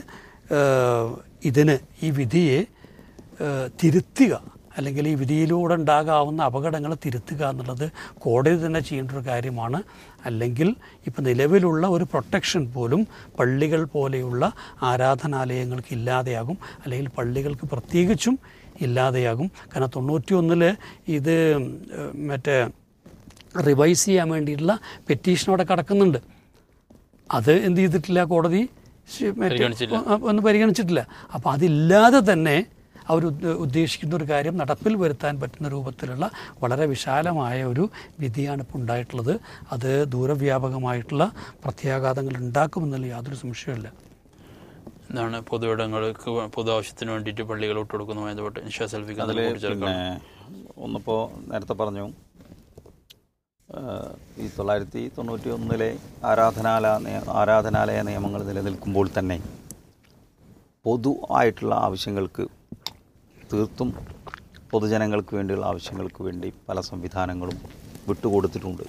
ഈ വിധിയെ തിരുത്തുക, അല്ലെങ്കിൽ ഈ വിധിയിലൂടെ ഉണ്ടാകാവുന്ന അപകടങ്ങളെ തിരുത്തുക എന്നുള്ളത് കോടതി തന്നെ ചെയ്യേണ്ട ഒരു കാര്യമാണ്. അല്ലെങ്കിൽ ഇപ്പം നിലവിലുള്ള ഒരു പ്രൊട്ടക്ഷൻ പോലും പള്ളികൾ പോലെയുള്ള ആരാധനാലയങ്ങൾക്ക് ഇല്ലാതെയാകും, അല്ലെങ്കിൽ പള്ളികൾക്ക് പ്രത്യേകിച്ചും ഇല്ലാതെയാകും. കാരണം 91 ഇത് മറ്റേ റിവൈസ് ചെയ്യാൻ വേണ്ടിയിട്ടുള്ള പെറ്റീഷനോടെ കിടക്കുന്നുണ്ട്. അത് എന്ത് ചെയ്തിട്ടില്ല, കോടതി ഒന്നും പരിഗണിച്ചിട്ടില്ല. അപ്പോൾ അതില്ലാതെ തന്നെ അവർ ഉദ്ദേശിക്കുന്ന ഒരു കാര്യം നടപ്പിൽ വരുത്താൻ പറ്റുന്ന രൂപത്തിലുള്ള വളരെ വിശാലമായ ഒരു വിധിയാണ് ഇപ്പോൾ ഉണ്ടായിട്ടുള്ളത്. അത് ദൂരവ്യാപകമായിട്ടുള്ള പ്രത്യാഘാതങ്ങൾ ഉണ്ടാക്കുമെന്നുള്ള യാതൊരു സംശയമില്ല. എന്താണ് പൊതുവിടങ്ങൾക്ക് പൊതു ആവശ്യത്തിന് വേണ്ടിയിട്ട് പള്ളികൾ വിട്ടുകൊടുക്കുന്നതുമായി ബന്ധപ്പെട്ട് ഒന്നിപ്പോൾ നേരത്തെ പറഞ്ഞു, ഈ 1991 ആരാധനാലയ നിയമങ്ങൾ നിലനിൽക്കുമ്പോൾ തന്നെ പൊതു ആയിട്ടുള്ള ആവശ്യങ്ങൾക്ക്, തീർത്തും പൊതുജനങ്ങൾക്ക് വേണ്ടിയുള്ള ആവശ്യങ്ങൾക്ക് വേണ്ടി പല സംവിധാനങ്ങളും വിട്ടുകൊടുത്തിട്ടുണ്ട്,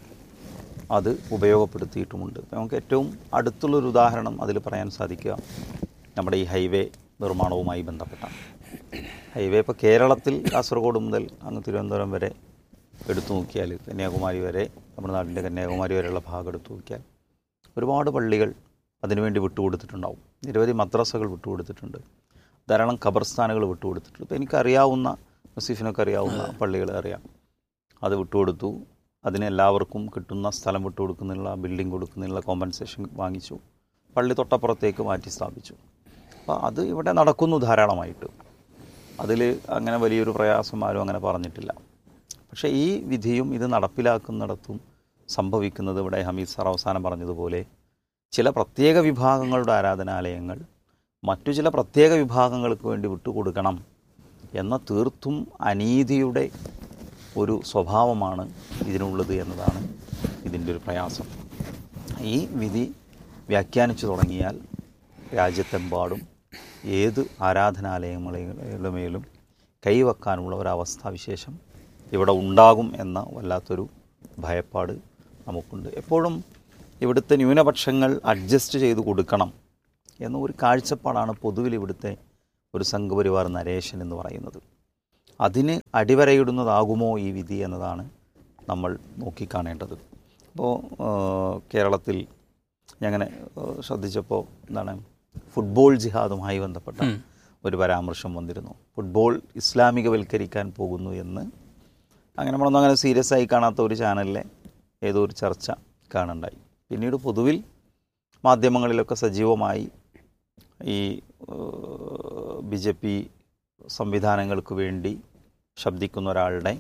അത് ഉപയോഗപ്പെടുത്തിയിട്ടുമുണ്ട്. നമുക്ക് ഏറ്റവും അടുത്തുള്ളൊരു ഉദാഹരണം അതിൽ പറയാൻ സാധിക്കുക നമ്മുടെ ഈ ഹൈവേ നിർമ്മാണവുമായി ബന്ധപ്പെട്ടാണ്. ഹൈവേ ഇപ്പോൾ കേരളത്തിൽ കാസർഗോഡ് മുതൽ അങ്ങ് തിരുവനന്തപുരം വരെ എടുത്തു നോക്കിയാൽ, കന്യാകുമാരി വരെ, തമിഴ്നാടിൻ്റെ കന്യാകുമാരി വരെയുള്ള ഭാഗം എടുത്തു നോക്കിയാൽ ഒരുപാട് പള്ളികൾ അതിനുവേണ്ടി വിട്ടുകൊടുത്തിട്ടുണ്ടാവും. നിരവധി മദ്രസകൾ വിട്ടുകൊടുത്തിട്ടുണ്ട്, ധാരാളം ഖബർസ്ഥാനുകൾ വിട്ടുകൊടുത്തിട്ടുണ്ട്. ഇപ്പോൾ എനിക്കറിയാവുന്ന, നസീഫിനൊക്കെ അറിയാവുന്ന പള്ളികൾ അറിയാം, അത് വിട്ടുകൊടുത്തു. അതിന് എല്ലാവർക്കും കിട്ടുന്ന സ്ഥലം വിട്ടുകൊടുക്കുന്നുള്ള, ബിൽഡിംഗ് കൊടുക്കുന്നുള്ള കോമ്പൻസേഷൻ വാങ്ങിച്ചു, പള്ളി തൊട്ടപ്പുറത്തേക്ക് മാറ്റി സ്ഥാപിച്ചു. അപ്പോൾ അത് ഇവിടെ നടക്കുന്നു ധാരാളമായിട്ട്. അതിൽ അങ്ങനെ വലിയൊരു പ്രയാസം ആരും അങ്ങനെ പറഞ്ഞിട്ടില്ല. പക്ഷേ ഈ വിധിയും ഇത് നടപ്പിലാക്കുന്നിടത്തും സംഭവിക്കുന്നത്, ഇവിടെ ഹമീദ് സാർ അവസാനം പറഞ്ഞതുപോലെ, ചില പ്രത്യേക വിഭാഗങ്ങളുടെ ആരാധനാലയങ്ങൾ മറ്റു ചില പ്രത്യേക വിഭാഗങ്ങൾക്ക് വേണ്ടി വിട്ടുകൊടുക്കണം എന്ന തീർത്തും അനീതിയുടെ ഒരു സ്വഭാവമാണ് ഇതിനുള്ളത് എന്നതാണ് ഇതിൻ്റെ ഒരു പ്രയാസം. ഈ വിധി വ്യാഖ്യാനിച്ചു തുടങ്ങിയാൽ രാജ്യത്തെമ്പാടും ഏത് ആരാധനാലയങ്ങളുടെ മേലും കൈവെക്കാനുള്ള ഒരവസ്ഥാവിശേഷം ഇവിടെ ഉണ്ടാകും എന്ന വല്ലാത്തൊരു ഭയപ്പാട് നമുക്കുണ്ട്. എപ്പോഴും ഇവിടുത്തെ ന്യൂനപക്ഷങ്ങൾ അഡ്ജസ്റ്റ് ചെയ്ത് കൊടുക്കണം എന്ന ഒരു കാഴ്ചപ്പാടാണ് പൊതുവിൽ ഇവിടുത്തെ ഒരു സംഘപരിവാർ നരേഷൻ എന്ന് പറയുന്നത്. അതിന് അടിവരയിടുന്നതാകുമോ ഈ വിധി എന്നതാണ് നമ്മൾ നോക്കിക്കാണേണ്ടത്. അപ്പോൾ കേരളത്തിൽ ഞങ്ങനെ ശ്രദ്ധിച്ചപ്പോൾ എന്താണ്, ഫുട്ബോൾ ജിഹാദുമായി ബന്ധപ്പെട്ട ഒരു പരാമർശം വന്നിരുന്നു. ഫുട്ബോൾ ഇസ്ലാമികവൽക്കരിക്കാൻ പോകുന്നു എന്ന്. അങ്ങനെ നമ്മളൊന്നും അങ്ങനെ സീരിയസ് ആയി കാണാത്ത ഒരു ചാനലിലെ ഏതോ ഒരു ചർച്ച കാണുണ്ടായി. പിന്നീട് പൊതുവിൽ മാധ്യമങ്ങളിലൊക്കെ സജീവമായി ഈ BJP സംവിധാനങ്ങൾക്ക് വേണ്ടി ശബ്ദിക്കുന്ന ഒരാളുടെ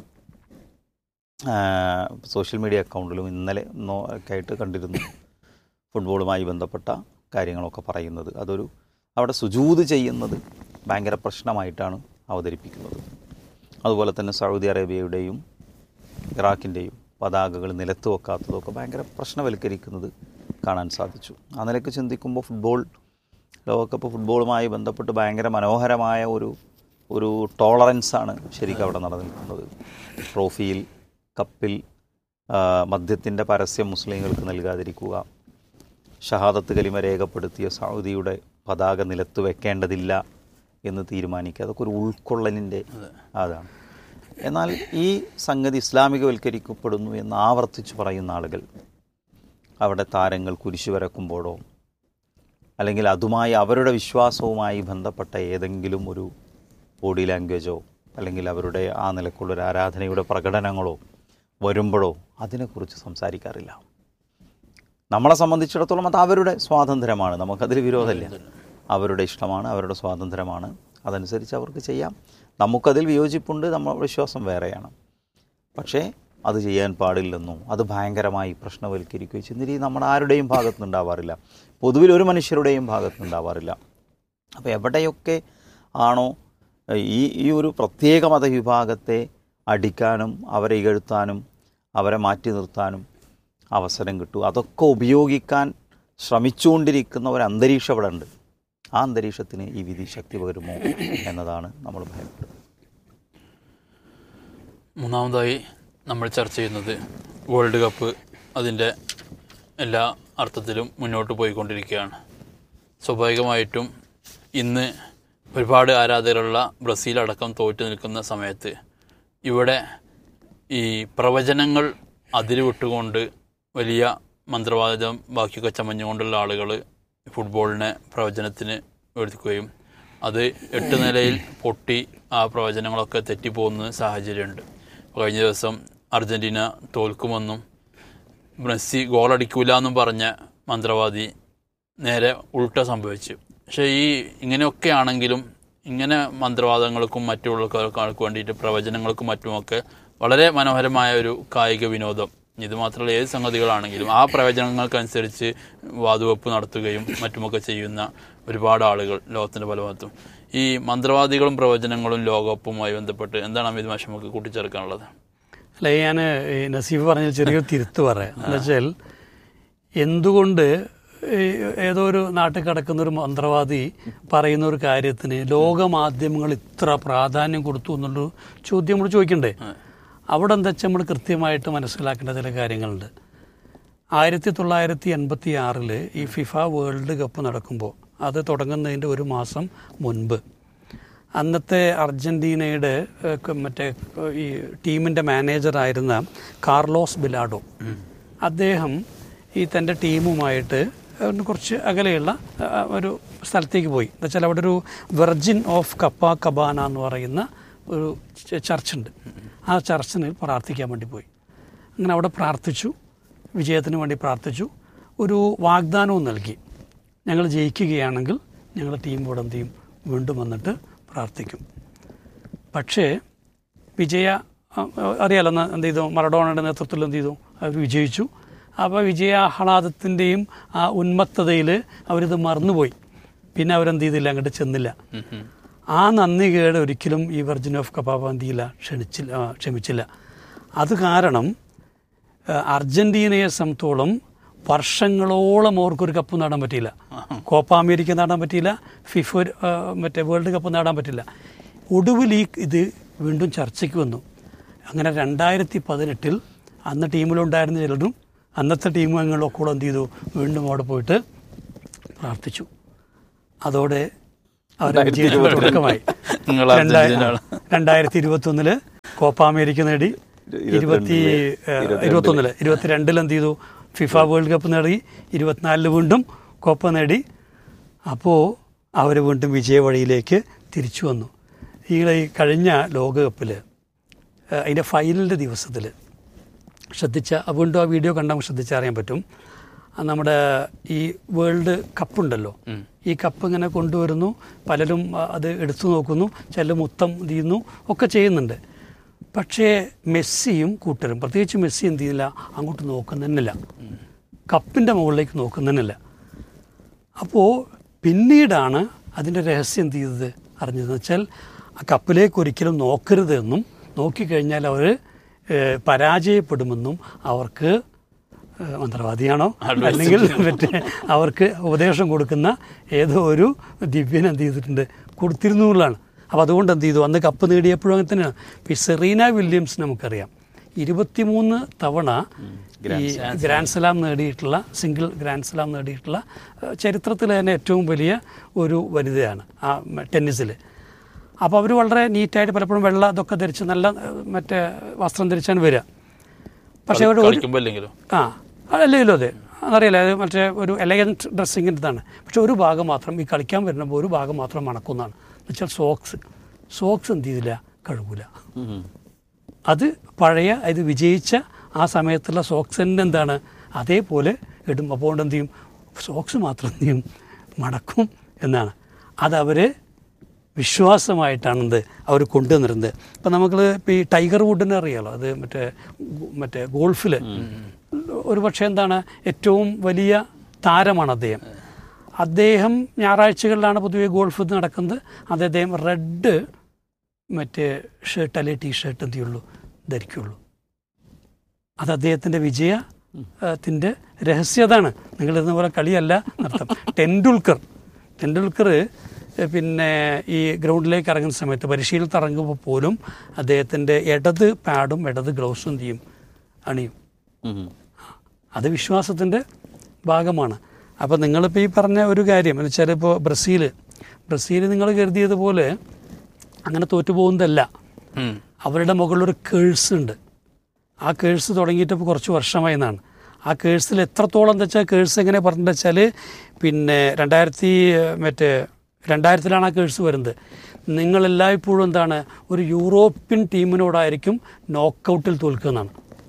സോഷ്യൽ മീഡിയ അക്കൗണ്ടിലും ഇന്നലെ ഒക്കെ ആയിട്ട് കണ്ടിരുന്നു ഫുട്ബോളുമായി ബന്ധപ്പെട്ട കാര്യങ്ങളൊക്കെ പറയുന്നത്. അതൊരു അവിടെ സുജൂദ് ചെയ്യുന്നത് ഭയങ്കര പ്രശ്നമായിട്ടാണ് അവതരിപ്പിക്കുന്നത്. അതുപോലെ തന്നെ സൗദി അറേബ്യയുടെയും ഇറാഖിൻ്റെയും പതാകകൾ നിലത്ത് വെക്കാത്തതൊക്കെ ഭയങ്കര പ്രശ്നവൽക്കരിക്കുന്നത് കാണാൻ സാധിച്ചു. ആ നിലയ്ക്ക് ചിന്തിക്കുമ്പോൾ ലോകകപ്പ് ഫുട്ബോളുമായി ബന്ധപ്പെട്ട് ഭയങ്കര മനോഹരമായ ഒരു ടോളറൻസാണ് ശരിക്കും അവിടെ നടന്നിരിക്കുന്നത്. ട്രോഫിയിൽ, കപ്പിൽ മദ്യത്തിൻ്റെ പരസ്യം മുസ്ലിങ്ങൾക്ക് നൽകാതിരിക്കുക, ഷഹാദത്ത് കലിമ രേഖപ്പെടുത്തിയ സൗദിയുടെ പതാക നിലത്ത് വെക്കേണ്ടതില്ല എന്ന് തീരുമാനിക്കുക, അതൊക്കെ ഒരു ഉൾക്കൊള്ളലിൻ്റെ അതാണ്. എന്നാൽ ഈ സംഗതി ഇസ്ലാമികവൽക്കരിക്കപ്പെടുന്നു എന്ന് ആവർത്തിച്ച് പറയുന്ന ആളുകൾ അവിടെ താരങ്ങൾ കുരിശു വരക്കുമ്പോഴോ അല്ലെങ്കിൽ അതുമായി അവരുടെ വിശ്വാസവുമായി ബന്ധപ്പെട്ട ഏതെങ്കിലും ഒരു ബോഡി ലാംഗ്വേജോ അല്ലെങ്കിൽ അവരുടെ ആ നിലക്കുള്ളൊരു ആരാധനയുടെ പ്രകടനങ്ങളോ വരുമ്പോഴോ അതിനെക്കുറിച്ച് സംസാരിക്കാറില്ല. നമ്മളെ സംബന്ധിച്ചിടത്തോളം അത് അവരുടെ സ്വാതന്ത്ര്യമാണ്, നമുക്കതിൽ വിരോധമില്ല. അവരുടെ ഇഷ്ടമാണ്, അവരുടെ സ്വാതന്ത്ര്യമാണ്, അതനുസരിച്ച് അവർക്ക് ചെയ്യാം. നമുക്കതിൽ വിയോജിപ്പുണ്ട്, നമ്മുടെ വിശ്വാസം വേറെയാണ്. പക്ഷേ അത് ചെയ്യാൻ പാടില്ലെന്നോ അത് ഭയങ്കരമായി പ്രശ്നവൽക്കരിക്കുകയോ ചെയ്യുന്ന രീതി നമ്മുടെ ആരുടെയും ഭാഗത്തുനിന്നുണ്ടാവാറില്ല, പൊതുവിൽ ഒരു മനുഷ്യരുടെയും ഭാഗത്തുനിന്നുണ്ടാവാറില്ല. അപ്പോൾ എവിടെയൊക്കെ ആണോ ഈ ഒരു പ്രത്യേക മതവിഭാഗത്തെ അടിക്കാനും അവരെ ഇകഴ്ത്താനും അവരെ മാറ്റി നിർത്താനും അവസരം കിട്ടും, അതൊക്കെ ഉപയോഗിക്കാൻ ശ്രമിച്ചുകൊണ്ടിരിക്കുന്ന ഒരു അന്തരീക്ഷം ഇവിടെ ഉണ്ട്. ആ അന്തരീക്ഷത്തിന് ഈ വിധി ശക്തി പകരുമോ എന്നതാണ് നമ്മൾ ഭയപ്പെടുന്നത്. മൂന്നാമതായി നമ്മൾ ചർച്ച ചെയ്യുന്നത് വേൾഡ് കപ്പ് അതിൻ്റെ എല്ലാ അർത്ഥത്തിലും മുന്നോട്ട് പോയിക്കൊണ്ടിരിക്കുകയാണ്. സ്വാഭാവികമായിട്ടും ഇന്ന് ഒരുപാട് ആരാധകരുള്ള ബ്രസീലടക്കം തോറ്റു നിൽക്കുന്ന സമയത്ത് ഇവിടെ ഈ പ്രവചനങ്ങൾ അതിരുവിട്ടുകൊണ്ട് വലിയ മന്ത്രവാദം ബാക്കിയൊക്കെ ചമഞ്ഞുകൊണ്ടുള്ള ആളുകൾ ഫുട്ബോളിനെ പ്രവചനത്തിന് എടുക്കുകയും അത് 8 നിലയിൽ പൊട്ടി ആ പ്രവചനങ്ങളൊക്കെ തെറ്റിപ്പോകുന്ന സാഹചര്യമുണ്ട്. കഴിഞ്ഞ ദിവസം അർജൻറ്റീന തോൽക്കുമെന്നും മെസ്സി ഗോളടിക്കൂല എന്നും പറഞ്ഞ മന്ത്രവാദി നേരെ ഉൾട്ട സംഭവിച്ചു. പക്ഷേ ഇങ്ങനെയൊക്കെ ആണെങ്കിലും ഇങ്ങനെ മന്ത്രവാദങ്ങൾക്കും മറ്റുള്ളവർക്കും വേണ്ടിയിട്ട് പ്രവചനങ്ങൾക്കും മറ്റുമൊക്കെ വളരെ മനോഹരമായ ഒരു കായിക വിനോദം. ഇത് മാത്രമല്ല, ഏത് സംഗതികളാണെങ്കിലും ആ പ്രവചനങ്ങൾക്കനുസരിച്ച് വാതുവെപ്പ് നടത്തുകയും മറ്റുമൊക്കെ ചെയ്യുന്ന ഒരുപാട് ആളുകൾ ലോകത്തിൻ്റെ പല ഭാഗത്തും. ഈ മന്ത്രവാദികളും പ്രവചനങ്ങളും ലോകകപ്പുമായി ബന്ധപ്പെട്ട് എന്താണ് അമിത് മാഷ് നമുക്ക് കൂട്ടിച്ചേർക്കാനുള്ളത്? അല്ല, ഞാൻ നസീഫ് പറഞ്ഞ ചെറിയൊരു തിരുത്ത് പറയാം. എന്ന് വെച്ചാൽ എന്തുകൊണ്ട് ഏതോ ഒരു നാട്ടിൽ കിടക്കുന്നൊരു മന്ത്രവാദി പറയുന്ന ഒരു കാര്യത്തിന് ലോകമാധ്യമങ്ങൾ ഇത്ര പ്രാധാന്യം കൊടുത്തു എന്നുള്ളൊരു ചോദ്യം നമ്മൾ ചോദിക്കണ്ടേ? അവിടെ എന്താ വെച്ചാൽ നമ്മൾ കൃത്യമായിട്ട് മനസ്സിലാക്കേണ്ട ചില കാര്യങ്ങളുണ്ട്. 1986 ഈ ഫിഫ വേൾഡ് കപ്പ് നടക്കുമ്പോൾ അത് തുടങ്ങുന്നതിൻ്റെ ഒരു മാസം മുൻപ് അന്നത്തെ അർജൻറ്റീനയുടെ മറ്റേ ഈ ടീമിൻ്റെ മാനേജറായിരുന്ന കാർലോസ് ബിലാഡോ, അദ്ദേഹം ഈ തൻ്റെ ടീമുമായിട്ട് കുറച്ച് അകലെയുള്ള ഒരു സ്ഥലത്തേക്ക് പോയി. എന്ന് വെച്ചാൽ അവിടെ ഒരു വെർജിൻ ഓഫ് കബാന എന്ന് പറയുന്ന ഒരു ചർച്ചുണ്ട്. ആ ചർച്ചിന് പ്രാർത്ഥിക്കാൻ വേണ്ടി പോയി. അങ്ങനെ അവിടെ പ്രാർത്ഥിച്ചു, വിജയത്തിന് വേണ്ടി പ്രാർത്ഥിച്ചു. ഒരു വാഗ്ദാനവും നൽകി, ഞങ്ങൾ ജയിക്കുകയാണെങ്കിൽ ഞങ്ങളുടെ ടീം ഇവിടെ എന്ത് ചെയ്യും, വീണ്ടും വന്നിട്ട് പ്രാർത്ഥിക്കും. പക്ഷേ അറിയാലോ എന്ത് ചെയ്തു, മറഡോണയുടെ നേതൃത്വത്തിൽ എന്ത് ചെയ്തു, അവർ വിജയിച്ചു. അപ്പോൾ വിജയാഹ്ലാദത്തിൻ്റെയും ആ ഉന്മത്തതയിൽ അവരിത് മറന്നുപോയി. പിന്നെ അവരെന്ത് ചെയ്തില്ല, അങ്ങോട്ട് ചെന്നില്ല. ആ നന്ദി കേട് ഒരിക്കലും ഈ വെർജിൻ ഓഫ് കബാബ എന്ത് ചെയ്യില്ല, ക്ഷമിച്ചില്ല. അത് കാരണം അർജൻറ്റീനയെ സംബന്ധിച്ചോളം വർഷങ്ങളോളം അവർക്കൊരു കപ്പ് നേടാൻ പറ്റിയില്ല. കോപ്പ അമേരിക്ക നേടാൻ പറ്റിയില്ല, മറ്റേ വേൾഡ് കപ്പ് നേടാൻ പറ്റില്ല. ഒടുവിൽ ഇത് വീണ്ടും ചർച്ചയ്ക്ക് വന്നു. അങ്ങനെ 2018 അന്ന് ടീമിലുണ്ടായിരുന്ന ചിലരും അന്നത്തെ ടീം അംഗങ്ങളൊക്കെ കൂടെ എന്ത് ചെയ്തു, വീണ്ടും അവിടെ പോയിട്ട് പ്രാർത്ഥിച്ചു. അതോടെ അവരുടെ വിജയത്തിന് തുടക്കമായി. 2021 കോപ്പ അമേരിക്ക നേടി, 2022 എന്ത് ചെയ്തു, ഫിഫ വേൾഡ് കപ്പ് നേടി, 24 വീണ്ടും കോപ്പ നേടി. അപ്പോൾ അവർ വീണ്ടും വിജയ വഴിയിലേക്ക് തിരിച്ചു വന്നു. ഈ കഴിഞ്ഞ ലോകകപ്പിൽ അതിൻ്റെ ഫൈനലിൻ്റെ ദിവസത്തിൽ വീണ്ടും ആ വീഡിയോ കണ്ടാൽ ശ്രദ്ധിച്ചറിയാൻ പറ്റും. നമ്മുടെ ഈ വേൾഡ് കപ്പുണ്ടല്ലോ, ഈ കപ്പ് ഇങ്ങനെ കൊണ്ടുവരുന്നു, പലരും അത് എടുത്തു നോക്കുന്നു, ചില മുത്തം ചെയ്യുന്നു, ഒക്കെ ചെയ്യുന്നുണ്ട്. പക്ഷേ മെസ്സിയും കൂട്ടരും, പ്രത്യേകിച്ച് മെസ്സി എന്ത് ചെയ്യുന്നില്ല, അങ്ങോട്ട് നോക്കുന്നതന്നില്ല, കപ്പിൻ്റെ മുകളിലേക്ക് നോക്കുന്നതന്നില്ല. അപ്പോൾ പിന്നീടാണ് അതിൻ്റെ രഹസ്യം എന്ത് ചെയ്തത് അറിഞ്ഞതെന്ന് വെച്ചാൽ, ആ കപ്പിലേക്ക് ഒരിക്കലും നോക്കരുത് എന്നും നോക്കിക്കഴിഞ്ഞാൽ അവർ പരാജയപ്പെടുമെന്നും അവർക്ക് മന്ത്രവാദിയാണോ അല്ലെങ്കിൽ മറ്റേ അവർക്ക് ഉപദേശം കൊടുക്കുന്ന ഏതോ ഒരു ദിവ്യൻ എന്ത് ചെയ്തിട്ടുണ്ട്, കൊടുത്തിരുന്നു എന്നുള്ളതാണ്. അപ്പോൾ അതുകൊണ്ട് എന്ത് ചെയ്തു, അന്ന് കപ്പ് നേടിയപ്പോഴും അങ്ങനെ തന്നെയാണ്. ഇപ്പോൾ ഈ സെറീന വില്യംസ് നമുക്കറിയാം, 23 തവണ ഈ ഗ്രാൻഡ് സ്ലാം നേടിയിട്ടുള്ള, സിംഗിൾ ഗ്രാൻഡ് സ്ലാം നേടിയിട്ടുള്ള ചരിത്രത്തിൽ തന്നെ ഏറ്റവും വലിയ ഒരു വനിതയാണ് ആ ടെന്നീസിൽ. അപ്പോൾ അവർ വളരെ നീറ്റായിട്ട് പലപ്പോഴും വെള്ള ഇതൊക്കെ ധരിച്ച് നല്ല മറ്റേ വസ്ത്രം ധരിച്ചാണ് വരിക. പക്ഷേ അവർ അല്ലെങ്കിലും അതെ അതറിയില്ല, അത് മറ്റേ ഒരു എലഗൻറ്റ് ഡ്രസ്സിങ്ങിൻ്റെ ഇതാണ്. പക്ഷെ ഒരു ഭാഗം മാത്രം ഈ കളിക്കാൻ വരുമ്പോൾ ഒരു ഭാഗം മാത്രം മണക്കുന്നതാണ്. എന്നുവെച്ചാൽ സോക്സ് എന്ത് ചെയ്തില്ല, കഴുകൂല. അത് പഴയ ഇത് വിജയിച്ച ആ സമയത്തുള്ള സോക്സിൻ്റെ എന്താണ് അതേപോലെ ഇടും. അപ്പോൾ കൊണ്ട് എന്ത് ചെയ്യും, സോക്സ് മാത്രം എന്ത് ചെയ്യും, മടക്കും എന്നാണ്. അതവർ വിശ്വാസമായിട്ടാണെന്ത് അവർ കൊണ്ടുവന്നിരുന്നത്. ഇപ്പം നമ്മൾ ഇപ്പോൾ ഈ ടൈഗർ വുഡിനെ അറിയാമല്ലോ, അത് മറ്റേ ഗോൾഫിൽ ഒരു പക്ഷേ എന്താണ് ഏറ്റവും വലിയ താരമാണ് അദ്ദേഹം ഞായറാഴ്ചകളിലാണ് പൊതുവെ ഗോൾഫ് നടക്കുന്നത്. അദ്ദേഹം റെഡ് മറ്റേ ഷർട്ട് അല്ലെങ്കിൽ ടീഷർട്ട് എന്ത് ചെയ്യുള്ളൂ, ധരിക്കുള്ളൂ. അത് അദ്ദേഹത്തിൻ്റെ വിജയത്തിൻ്റെ രഹസ്യതാണ്. നിങ്ങളിരുന്ന പോലെ കളിയല്ല നടത്തം. ടെണ്ടുൽക്കർ പിന്നെ ഈ ഗ്രൗണ്ടിലേക്ക് ഇറങ്ങുന്ന സമയത്ത് പരിശീലനത്തിൽ ഇറങ്ങുമ്പോൾ പോലും അദ്ദേഹത്തിൻ്റെ ഇടത് പാഡും ഇടത് ഗ്ലൗസും എന്ത് ചെയ്യും, അണിയും. അത് വിശ്വാസത്തിൻ്റെ ഭാഗമാണ്. അപ്പോൾ നിങ്ങളിപ്പോൾ ഈ പറഞ്ഞ ഒരു കാര്യം എന്ന് വെച്ചാൽ, ഇപ്പോൾ ബ്രസീൽ നിങ്ങൾ കരുതിയതുപോലെ അങ്ങനെ തോറ്റുപോകുന്നതല്ല. അവരുടെ മുകളിലൊരു കേഴ്സ് ഉണ്ട്. ആ കേഴ്സ് തുടങ്ങിയിട്ട് ഇപ്പോൾ കുറച്ച് വർഷമായി എന്നാണ്. ആ കേഴ്സിൽ എത്രത്തോളം എന്താ വെച്ചാൽ, കേഴ്സ് എങ്ങനെ പറഞ്ഞിട്ട് വെച്ചാൽ, പിന്നെ 2000-ലാണ് ആ കേഴ്സ് വരുന്നത്. നിങ്ങളെല്ലായ്പ്പോഴും എന്താണ്, ഒരു യൂറോപ്യൻ ടീമിനോടായിരിക്കും നോക്കൗട്ടിൽ തോൽക്കുന്നതാണ്.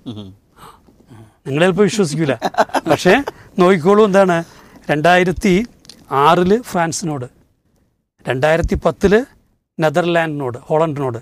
നിങ്ങളെപ്പോൾ വിശ്വസിക്കില്ല, പക്ഷേ നോക്കിക്കോളൂ. എന്താണ്, 2006 ഫ്രാൻസിനോട്, 2010 നെതർലാൻഡിനോട്, ഹോളണ്ടിനോട്,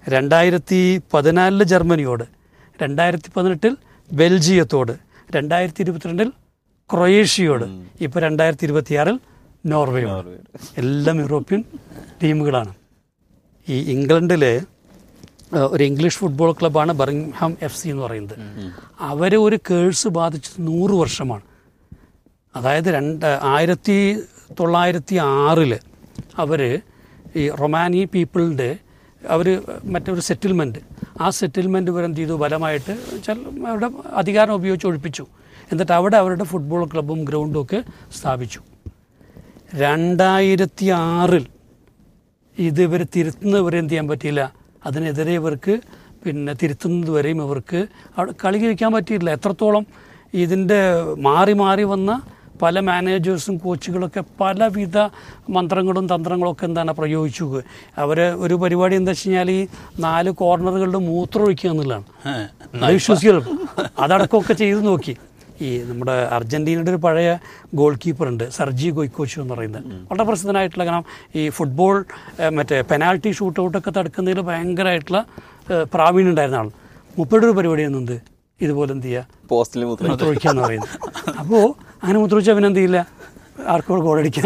2014 ജർമ്മനിയോട്, 2018 ബെൽജിയത്തോട്, 2022 ക്രൊയേഷ്യയോട്, ഇപ്പോൾ 2026 നോർവേയോട്. എല്ലാം യൂറോപ്യൻ ടീമുകളാണ്. ഈ ഇംഗ്ലണ്ടിൽ ഒരു ഇംഗ്ലീഷ് ഫുട്ബോൾ ക്ലബ്ബാണ് ബർമിംഗ്ഹാം FC എന്ന് പറയുന്നത്. അവർ ഒരു കേഴ്സ് ബാധിച്ചത് 100 വർഷമാണ്. അതായത് 1906 അവർ ഈ റൊമാനി പീപ്പിളിൻ്റെ അവർ മറ്റൊരു സെറ്റിൽമെൻറ്റ്, ആ സെറ്റിൽമെൻറ്റ് വരെ എന്ത് ചെയ്തു, ബലമായിട്ട് അവരുടെ അധികാരം ഉപയോഗിച്ച് ഒഴിപ്പിച്ചു. എന്നിട്ട് അവിടെ അവരുടെ ഫുട്ബോൾ ക്ലബ്ബും ഗ്രൗണ്ടും ഒക്കെ സ്ഥാപിച്ചു. 2006 ഇത് ഇവർ തിരുത്തുന്നവരെ എന്ത് ചെയ്യാൻ പറ്റിയില്ല. അതിനെതിരെ ഇവർക്ക് പിന്നെ തിരുത്തുന്നത് വരെയും ഇവർക്ക് അവിടെ കളി കഴിക്കാൻ പറ്റിയിട്ടില്ല. എത്രത്തോളം ഇതിൻ്റെ മാറി മാറി വന്ന പല മാനേജേഴ്സും കോച്ചുകളൊക്കെ പലവിധ മന്ത്രങ്ങളും തന്ത്രങ്ങളൊക്കെ എന്താണ് പ്രയോഗിച്ചു. അവർ ഒരു പരിപാടി എന്താ വെച്ച് കഴിഞ്ഞാൽ, ഈ 4 കോർണറുകളുടെ മൂത്രം ഒഴിക്കുക എന്നുള്ളതാണ്. അത് വിശ്വസിക്കണം. അതടക്കമൊക്കെ ചെയ്ത് നോക്കി. ഈ നമ്മുടെ അർജൻറ്റീനയുടെ ഒരു പഴയ ഗോൾ കീപ്പറുണ്ട്, സർജി ഗോയ്ക്കോച്ചു എന്ന് പറയുന്നത്. വളരെ പ്രസിദ്ധനായിട്ടുള്ള, കാരണം ഈ ഫുട്ബോൾ മറ്റേ പെനാൽറ്റി ഷൂട്ട് ഔട്ടൊക്കെ തടുക്കുന്നതിൽ ഭയങ്കരമായിട്ടുള്ള പ്രാവീണ്യം ഉണ്ടായിരുന്ന ആൾ. മുപ്പയുടെ ഒരു പരിപാടി എന്നുണ്ട് ഇതുപോലെ എന്ത് ചെയ്യുക, പോസ്റ്റിൽ മൂത്രമൊഴിക്കുക എന്ന് പറയുന്നത്. അപ്പോൾ അങ്ങനെ മൂത്രമൊഴിച്ചാൽ പിന്നെ എന്ത് ചെയ്യില്ല, ആർക്കും ഗോളടിക്കാൻ.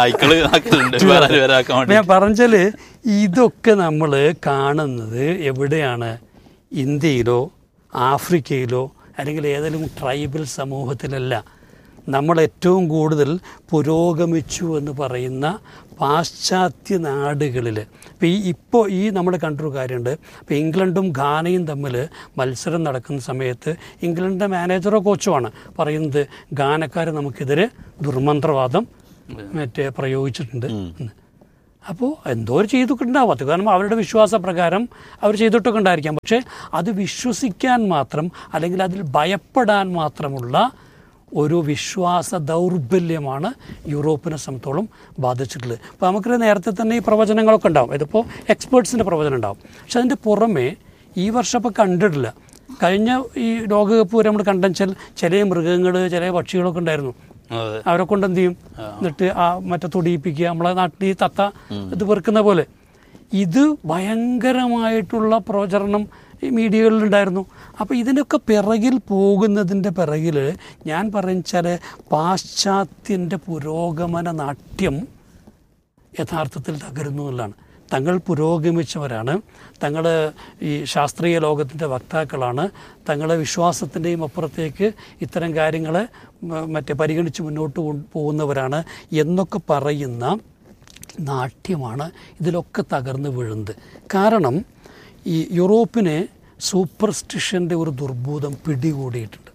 ഞാൻ പറഞ്ഞാൽ ഇതൊക്കെ നമ്മൾ കാണുന്നത് എവിടെയാണ്, ഇന്ത്യയിലോ ആഫ്രിക്കയിലോ അല്ലെങ്കിൽ ഏതെങ്കിലും ട്രൈബൽ സമൂഹത്തിലല്ല. നമ്മൾ ഏറ്റവും കൂടുതൽ പുരോഗമിച്ചു എന്ന് പറയുന്ന പാശ്ചാത്യ നാടുകളിൽ. ഇപ്പോൾ ഈ നമ്മൾ കണ്ടൊരു കാര്യമുണ്ട്. ഇപ്പോൾ ഇംഗ്ലണ്ടും ഘാനയും തമ്മിൽ മത്സരം നടക്കുന്ന സമയത്ത് ഇംഗ്ലണ്ടിൻ്റെ മാനേജറോ കോച്ചോ ആണ് പറയുന്നത്, ഘാനക്കാർ നമുക്കെതിരെ ദുർമന്ത്രവാദം മറ്റേ പ്രയോഗിച്ചിട്ടുണ്ട്. അപ്പോൾ എന്തോ ചെയ്തൊക്കെ ഉണ്ടാവും. അത് കാരണം അവരുടെ വിശ്വാസപ്രകാരം അവർ ചെയ്തിട്ടൊക്കെ ഉണ്ടായിരിക്കാം. പക്ഷേ അത് വിശ്വസിക്കാൻ മാത്രം അല്ലെങ്കിൽ അതിൽ ഭയപ്പെടാൻ മാത്രമുള്ള ഒരു വിശ്വാസ ദൗർബല്യമാണ് യൂറോപ്പിനെ സംബന്ധിച്ചോളം ബാധിച്ചിട്ടുള്ളത്. അപ്പോൾ നമുക്ക് നേരത്തെ തന്നെ ഈ പ്രവചനങ്ങളൊക്കെ ഉണ്ടാവും. ഇതിപ്പോൾ എക്സ്പേർട്സിൻ്റെ പ്രവചനം ഉണ്ടാവും. പക്ഷെ അതിൻ്റെ പുറമെ ഈ വർഷം ഇപ്പോൾ കണ്ടിട്ടില്ല. കഴിഞ്ഞ ഈ ലോകകപ്പ് വരെ നമ്മൾ കണ്ടെച്ചാൽ ചില മൃഗങ്ങൾ ചില പക്ഷികളൊക്കെ ഉണ്ടായിരുന്നു, അവരെ കൊണ്ട് എന്ത് ചെയ്യും, എന്നിട്ട് ആ മറ്റേ തൊടിയിപ്പിക്കുക, നമ്മളെ നാട്ടിൽ ഈ തത്ത ഇത് പെറുക്കുന്ന പോലെ. ഇത് ഭയങ്കരമായിട്ടുള്ള പ്രചരണം ഈ മീഡിയകളിലുണ്ടായിരുന്നു. അപ്പോൾ ഇതിനൊക്കെ പിറകിൽ പോകുന്നതിൻ്റെ പിറകിൽ ഞാൻ പറഞ്ഞാൽ പാശ്ചാത്യൻ്റെ പുരോഗമന നാട്യം യഥാർത്ഥത്തിൽ തകരുന്നു എന്നുള്ളതാണ്. തങ്ങൾ പുരോഗമിച്ചവരാണ്, തങ്ങൾ ഈ ശാസ്ത്രീയ ലോകത്തിൻ്റെ വക്താക്കളാണ്, തങ്ങളെ വിശ്വാസത്തിൻ്റെയും അപ്പുറത്തേക്ക് ഇത്തരം കാര്യങ്ങളെ പരിഗണിച്ച് മുന്നോട്ട് പോകുന്നവരാണ് എന്നൊക്കെ പറയുന്ന നാട്യമാണ് ഇതിലൊക്കെ തകർന്നു വീഴുന്നത്. കാരണം ഈ യൂറോപ്പിനെ സൂപ്പർസ്റ്റിഷൻ്റെ ഒരു ദുർഭൂതം പിടികൂടിയിട്ടുണ്ട്.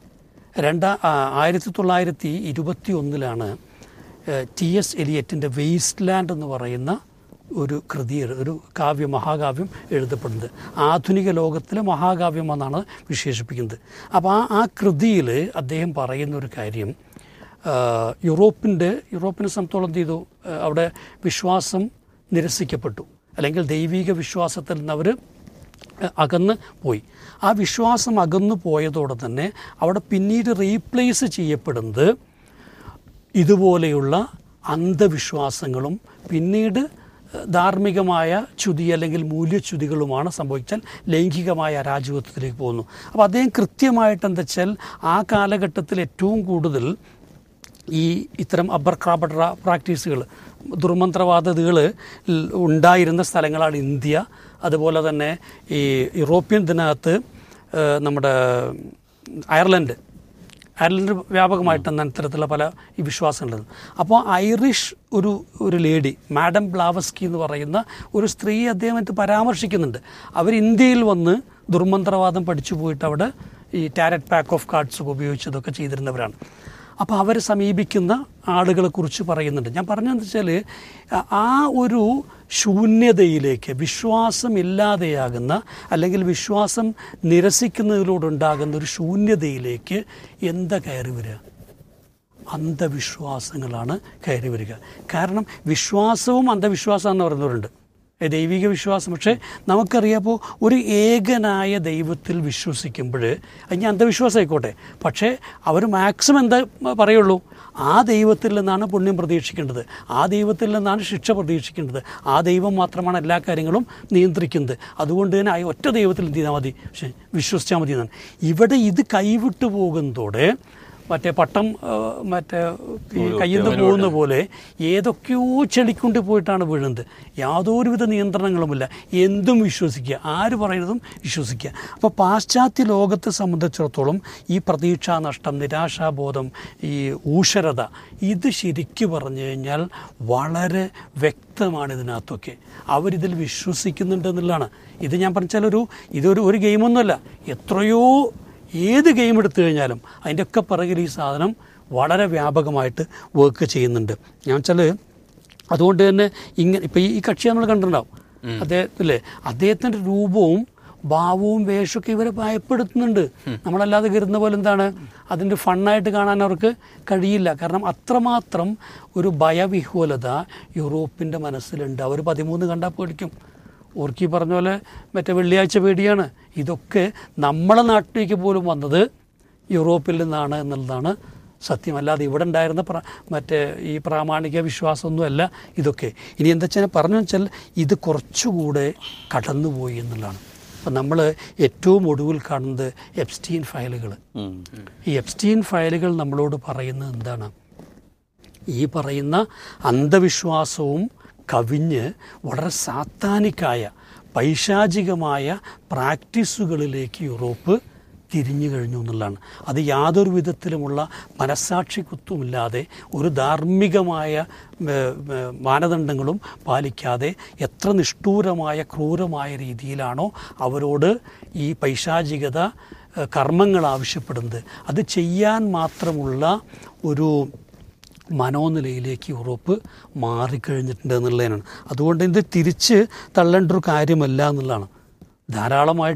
1921 T.S. എലിയറ്റിൻ്റെ വേസ്റ്റ് ലാൻഡ് എന്ന് പറയുന്ന ഒരു കൃതി, ഒരു മഹാകാവ്യം എഴുതപ്പെടുന്നത്. ആധുനിക ലോകത്തിലെ മഹാകാവ്യമെന്നാണ് വിശേഷിപ്പിക്കുന്നത്. അപ്പോൾ ആ കൃതിയിൽ അദ്ദേഹം പറയുന്ന ഒരു കാര്യം, യൂറോപ്പിനെ സംബന്ധിച്ചോളം എന്ത് ചെയ്തു, അവിടെ വിശ്വാസം നിരസിക്കപ്പെട്ടു, അല്ലെങ്കിൽ ദൈവിക വിശ്വാസത്തിൽ നിന്ന് അവർ അകന്ന് പോയി. ആ വിശ്വാസം അകന്നു പോയതോടെ തന്നെ അവിടെ പിന്നീട് റീപ്ലേസ് ചെയ്യപ്പെടുന്നത് ഇതുപോലെയുള്ള അന്ധവിശ്വാസങ്ങളും പിന്നീട് ധാർമ്മികമായ ച്യുതി അല്ലെങ്കിൽ മൂല്യച്യുതികളുമാണ്. സംഭവിച്ചാൽ ലൈംഗികമായ അരാജകത്വത്തിലേക്ക് പോകുന്നു. അപ്പോൾ അദ്ദേഹം കൃത്യമായിട്ട് എന്താ വെച്ചാൽ ആ കാലഘട്ടത്തിൽ ഏറ്റവും കൂടുതൽ ഈ ഇത്തരം അബ്രക്രാബഡ്ര പ്രാക്ടീസുകൾ, ദുർമന്ത്രവാദതകൾ ഉണ്ടായിരുന്ന സ്ഥലങ്ങളാണ് ഇന്ത്യ. അതുപോലെ തന്നെ ഈ യൂറോപ്യൻ ഇതിനകത്ത് നമ്മുടെ അയർലൻഡ് വ്യാപകമായിട്ടാണ് ഇത്തരത്തിലുള്ള പല ഈ വിശ്വാസങ്ങളുള്ളത്. അപ്പോൾ ഐറിഷ് ഒരു ലേഡി, മാഡം ബ്ലാവസ്കി എന്ന് പറയുന്ന ഒരു സ്ത്രീ അദ്ദേഹം പരാമർശിക്കുന്നുണ്ട്. അവർ ഇന്ത്യയിൽ വന്ന് ദുർമന്ത്രവാദം പഠിച്ചു പോയിട്ട് അവിടെ ഈ ടാരറ്റ് പാക്ക് ഓഫ് കാർഡ്സൊക്കെ ഉപയോഗിച്ചതൊക്കെ ചെയ്തിരുന്നവരാണ്. അപ്പോൾ അവർ സമീപിക്കുന്ന ആളുകളെക്കുറിച്ച് പറയുന്നുണ്ട്. ഞാൻ പറഞ്ഞതെന്ന് വെച്ചാൽ ആ ഒരു ശൂന്യതയിലേക്ക്, വിശ്വാസമില്ലാതെയാകുന്ന അല്ലെങ്കിൽ വിശ്വാസം നിരസിക്കുന്നതിലൂടുണ്ടാകുന്ന ഒരു ശൂന്യതയിലേക്ക് എന്താ കയറി വരിക? അന്ധവിശ്വാസങ്ങളാണ് കയറി വരിക. കാരണം വിശ്വാസവും അന്ധവിശ്വാസം എന്ന് പറയുന്നവരുണ്ട്, ദൈവിക വിശ്വാസം. പക്ഷേ നമുക്കറിയാപ്പോൾ ഒരു ഏകനായ ദൈവത്തിൽ വിശ്വസിക്കുമ്പോൾ അത് അന്ധവിശ്വാസം ആയിക്കോട്ടെ, പക്ഷേ അവർ മാക്സിമം എന്താ പറയുള്ളൂ, ആ ദൈവത്തിൽ നിന്നാണ് പുണ്യം പ്രതീക്ഷിക്കേണ്ടത്, ആ ദൈവത്തിൽ നിന്നാണ് ശിക്ഷ പ്രതീക്ഷിക്കേണ്ടത്, ആ ദൈവം മാത്രമാണ് എല്ലാ കാര്യങ്ങളും നിയന്ത്രിക്കുന്നത്, അതുകൊണ്ട് തന്നെ ആ ഒറ്റ ദൈവത്തിൽ എന്ത് ചെയ്താൽ മതി, വിശ്വസിച്ചാൽ മതി എന്നാണ്. ഇവിടെ ഇത് കൈവിട്ടു പോകുന്നതോടെ പട്ടം കയ്യിൽ നിന്ന് പോകുന്ന പോലെ ഏതൊക്കെയോ ചെളിക്കൊണ്ട് പോയിട്ടാണ് വീഴുന്നത്. യാതൊരുവിധ നിയന്ത്രണങ്ങളുമില്ല, എന്തും വിശ്വസിക്കുക, ആര് പറയുന്നതും വിശ്വസിക്കുക. അപ്പോൾ പാശ്ചാത്യ ലോകത്തെ സംബന്ധിച്ചിടത്തോളം ഈ പ്രതീക്ഷാനഷ്ടം, നിരാശാബോധം, ഈ ഊഷരത, ഇത് ശരിക്കു പറഞ്ഞു കഴിഞ്ഞാൽ വളരെ വ്യക്തമാണ്. ഇതിനകത്തൊക്കെ അവരിതിൽ വിശ്വസിക്കുന്നുണ്ടെന്നുള്ളതാണ്. ഇത് ഞാൻ പറഞ്ഞാൽ ഇതൊരു ഗെയിമൊന്നുമല്ല, എത്രയോ ഏത് ഗെയിം എടുത്തു കഴിഞ്ഞാലും അതിൻ്റെയൊക്കെ പിറകിൽ ഈ സാധനം വളരെ വ്യാപകമായിട്ട് വർക്ക് ചെയ്യുന്നുണ്ട്. ഞാൻ വെച്ചാൽ അതുകൊണ്ട് തന്നെ ഇങ്ങനെ ഇപ്പം ഈ കക്ഷി നമ്മൾ കണ്ടിട്ടുണ്ടാവും, അദ്ദേഹത്തില്ലേ, അദ്ദേഹത്തിൻ്റെ രൂപവും ഭാവവും വേഷമൊക്കെ ഇവരെ ഭയപ്പെടുത്തുന്നുണ്ട്. നമ്മളല്ലാതെ കരുതുന്ന പോലെ എന്താണ് അതിൻ്റെ ഫണ്ണായിട്ട് കാണാൻ അവർക്ക് കഴിയില്ല. കാരണം അത്രമാത്രം ഒരു ഭയവിഹ്വലത യൂറോപ്പിൻ്റെ മനസ്സിലുണ്ട്. അവർ 13 കണ്ടാൽ പേടിക്കും. ഓർക്കി പറഞ്ഞ പോലെ വെള്ളിയാഴ്ച പേടിയാണ്. ഇതൊക്കെ നമ്മളെ നാട്ടിലേക്ക് പോലും വന്നത് യൂറോപ്പിൽ നിന്നാണ് എന്നുള്ളതാണ് സത്യം. അല്ലാതെ ഇവിടെ ഉണ്ടായിരുന്ന ഈ പ്രാമാണിക വിശ്വാസമൊന്നുമല്ല ഇതൊക്കെ. ഇനി എന്താ വെച്ചാൽ പറഞ്ഞു വെച്ചാൽ ഇത് കുറച്ചുകൂടെ കടന്നുപോയി എന്നുള്ളതാണ്. അപ്പം നമ്മൾ ഏറ്റവും ഒടുവിൽ കാണുന്നത് എപ്സ്റ്റീൻ ഫയലുകൾ. ഈ എപ്സ്റ്റീൻ ഫയലുകൾ നമ്മളോട് പറയുന്നത് എന്താണ്? ഈ പറയുന്ന അന്ധവിശ്വാസവും കവിഞ്ഞ് വളരെ സാത്താനിക്കായ പൈശാചികമായ പ്രാക്ടീസുകളിലേക്ക് യൂറോപ്പ് തിരിഞ്ഞു കഴിഞ്ഞു എന്നുള്ളതാണ്. അത് യാതൊരു വിധത്തിലുമുള്ള മനസ്സാക്ഷി കുത്തുമില്ലാതെ, ഒരു ധാർമ്മികമായ മാനദണ്ഡങ്ങളും പാലിക്കാതെ എത്ര നിഷ്ഠൂരമായ ക്രൂരമായ രീതിയിലാണോ അവരോട് ഈ പൈശാചികത കർമ്മങ്ങൾ ആവശ്യപ്പെടുന്നത്, അത് ചെയ്യാൻ മാത്രമുള്ള ഒരു മനോനിലയിലേക്ക് യൂറോപ്പ് മാറിക്കഴിഞ്ഞിട്ടുണ്ട് എന്നുള്ളതിനാണ്. അതുകൊണ്ട് ഇത് തിരിച്ച് തള്ളേണ്ട ഒരു കാര്യമല്ല എന്നുള്ളതാണ്. ധാരാളമായിട്ട്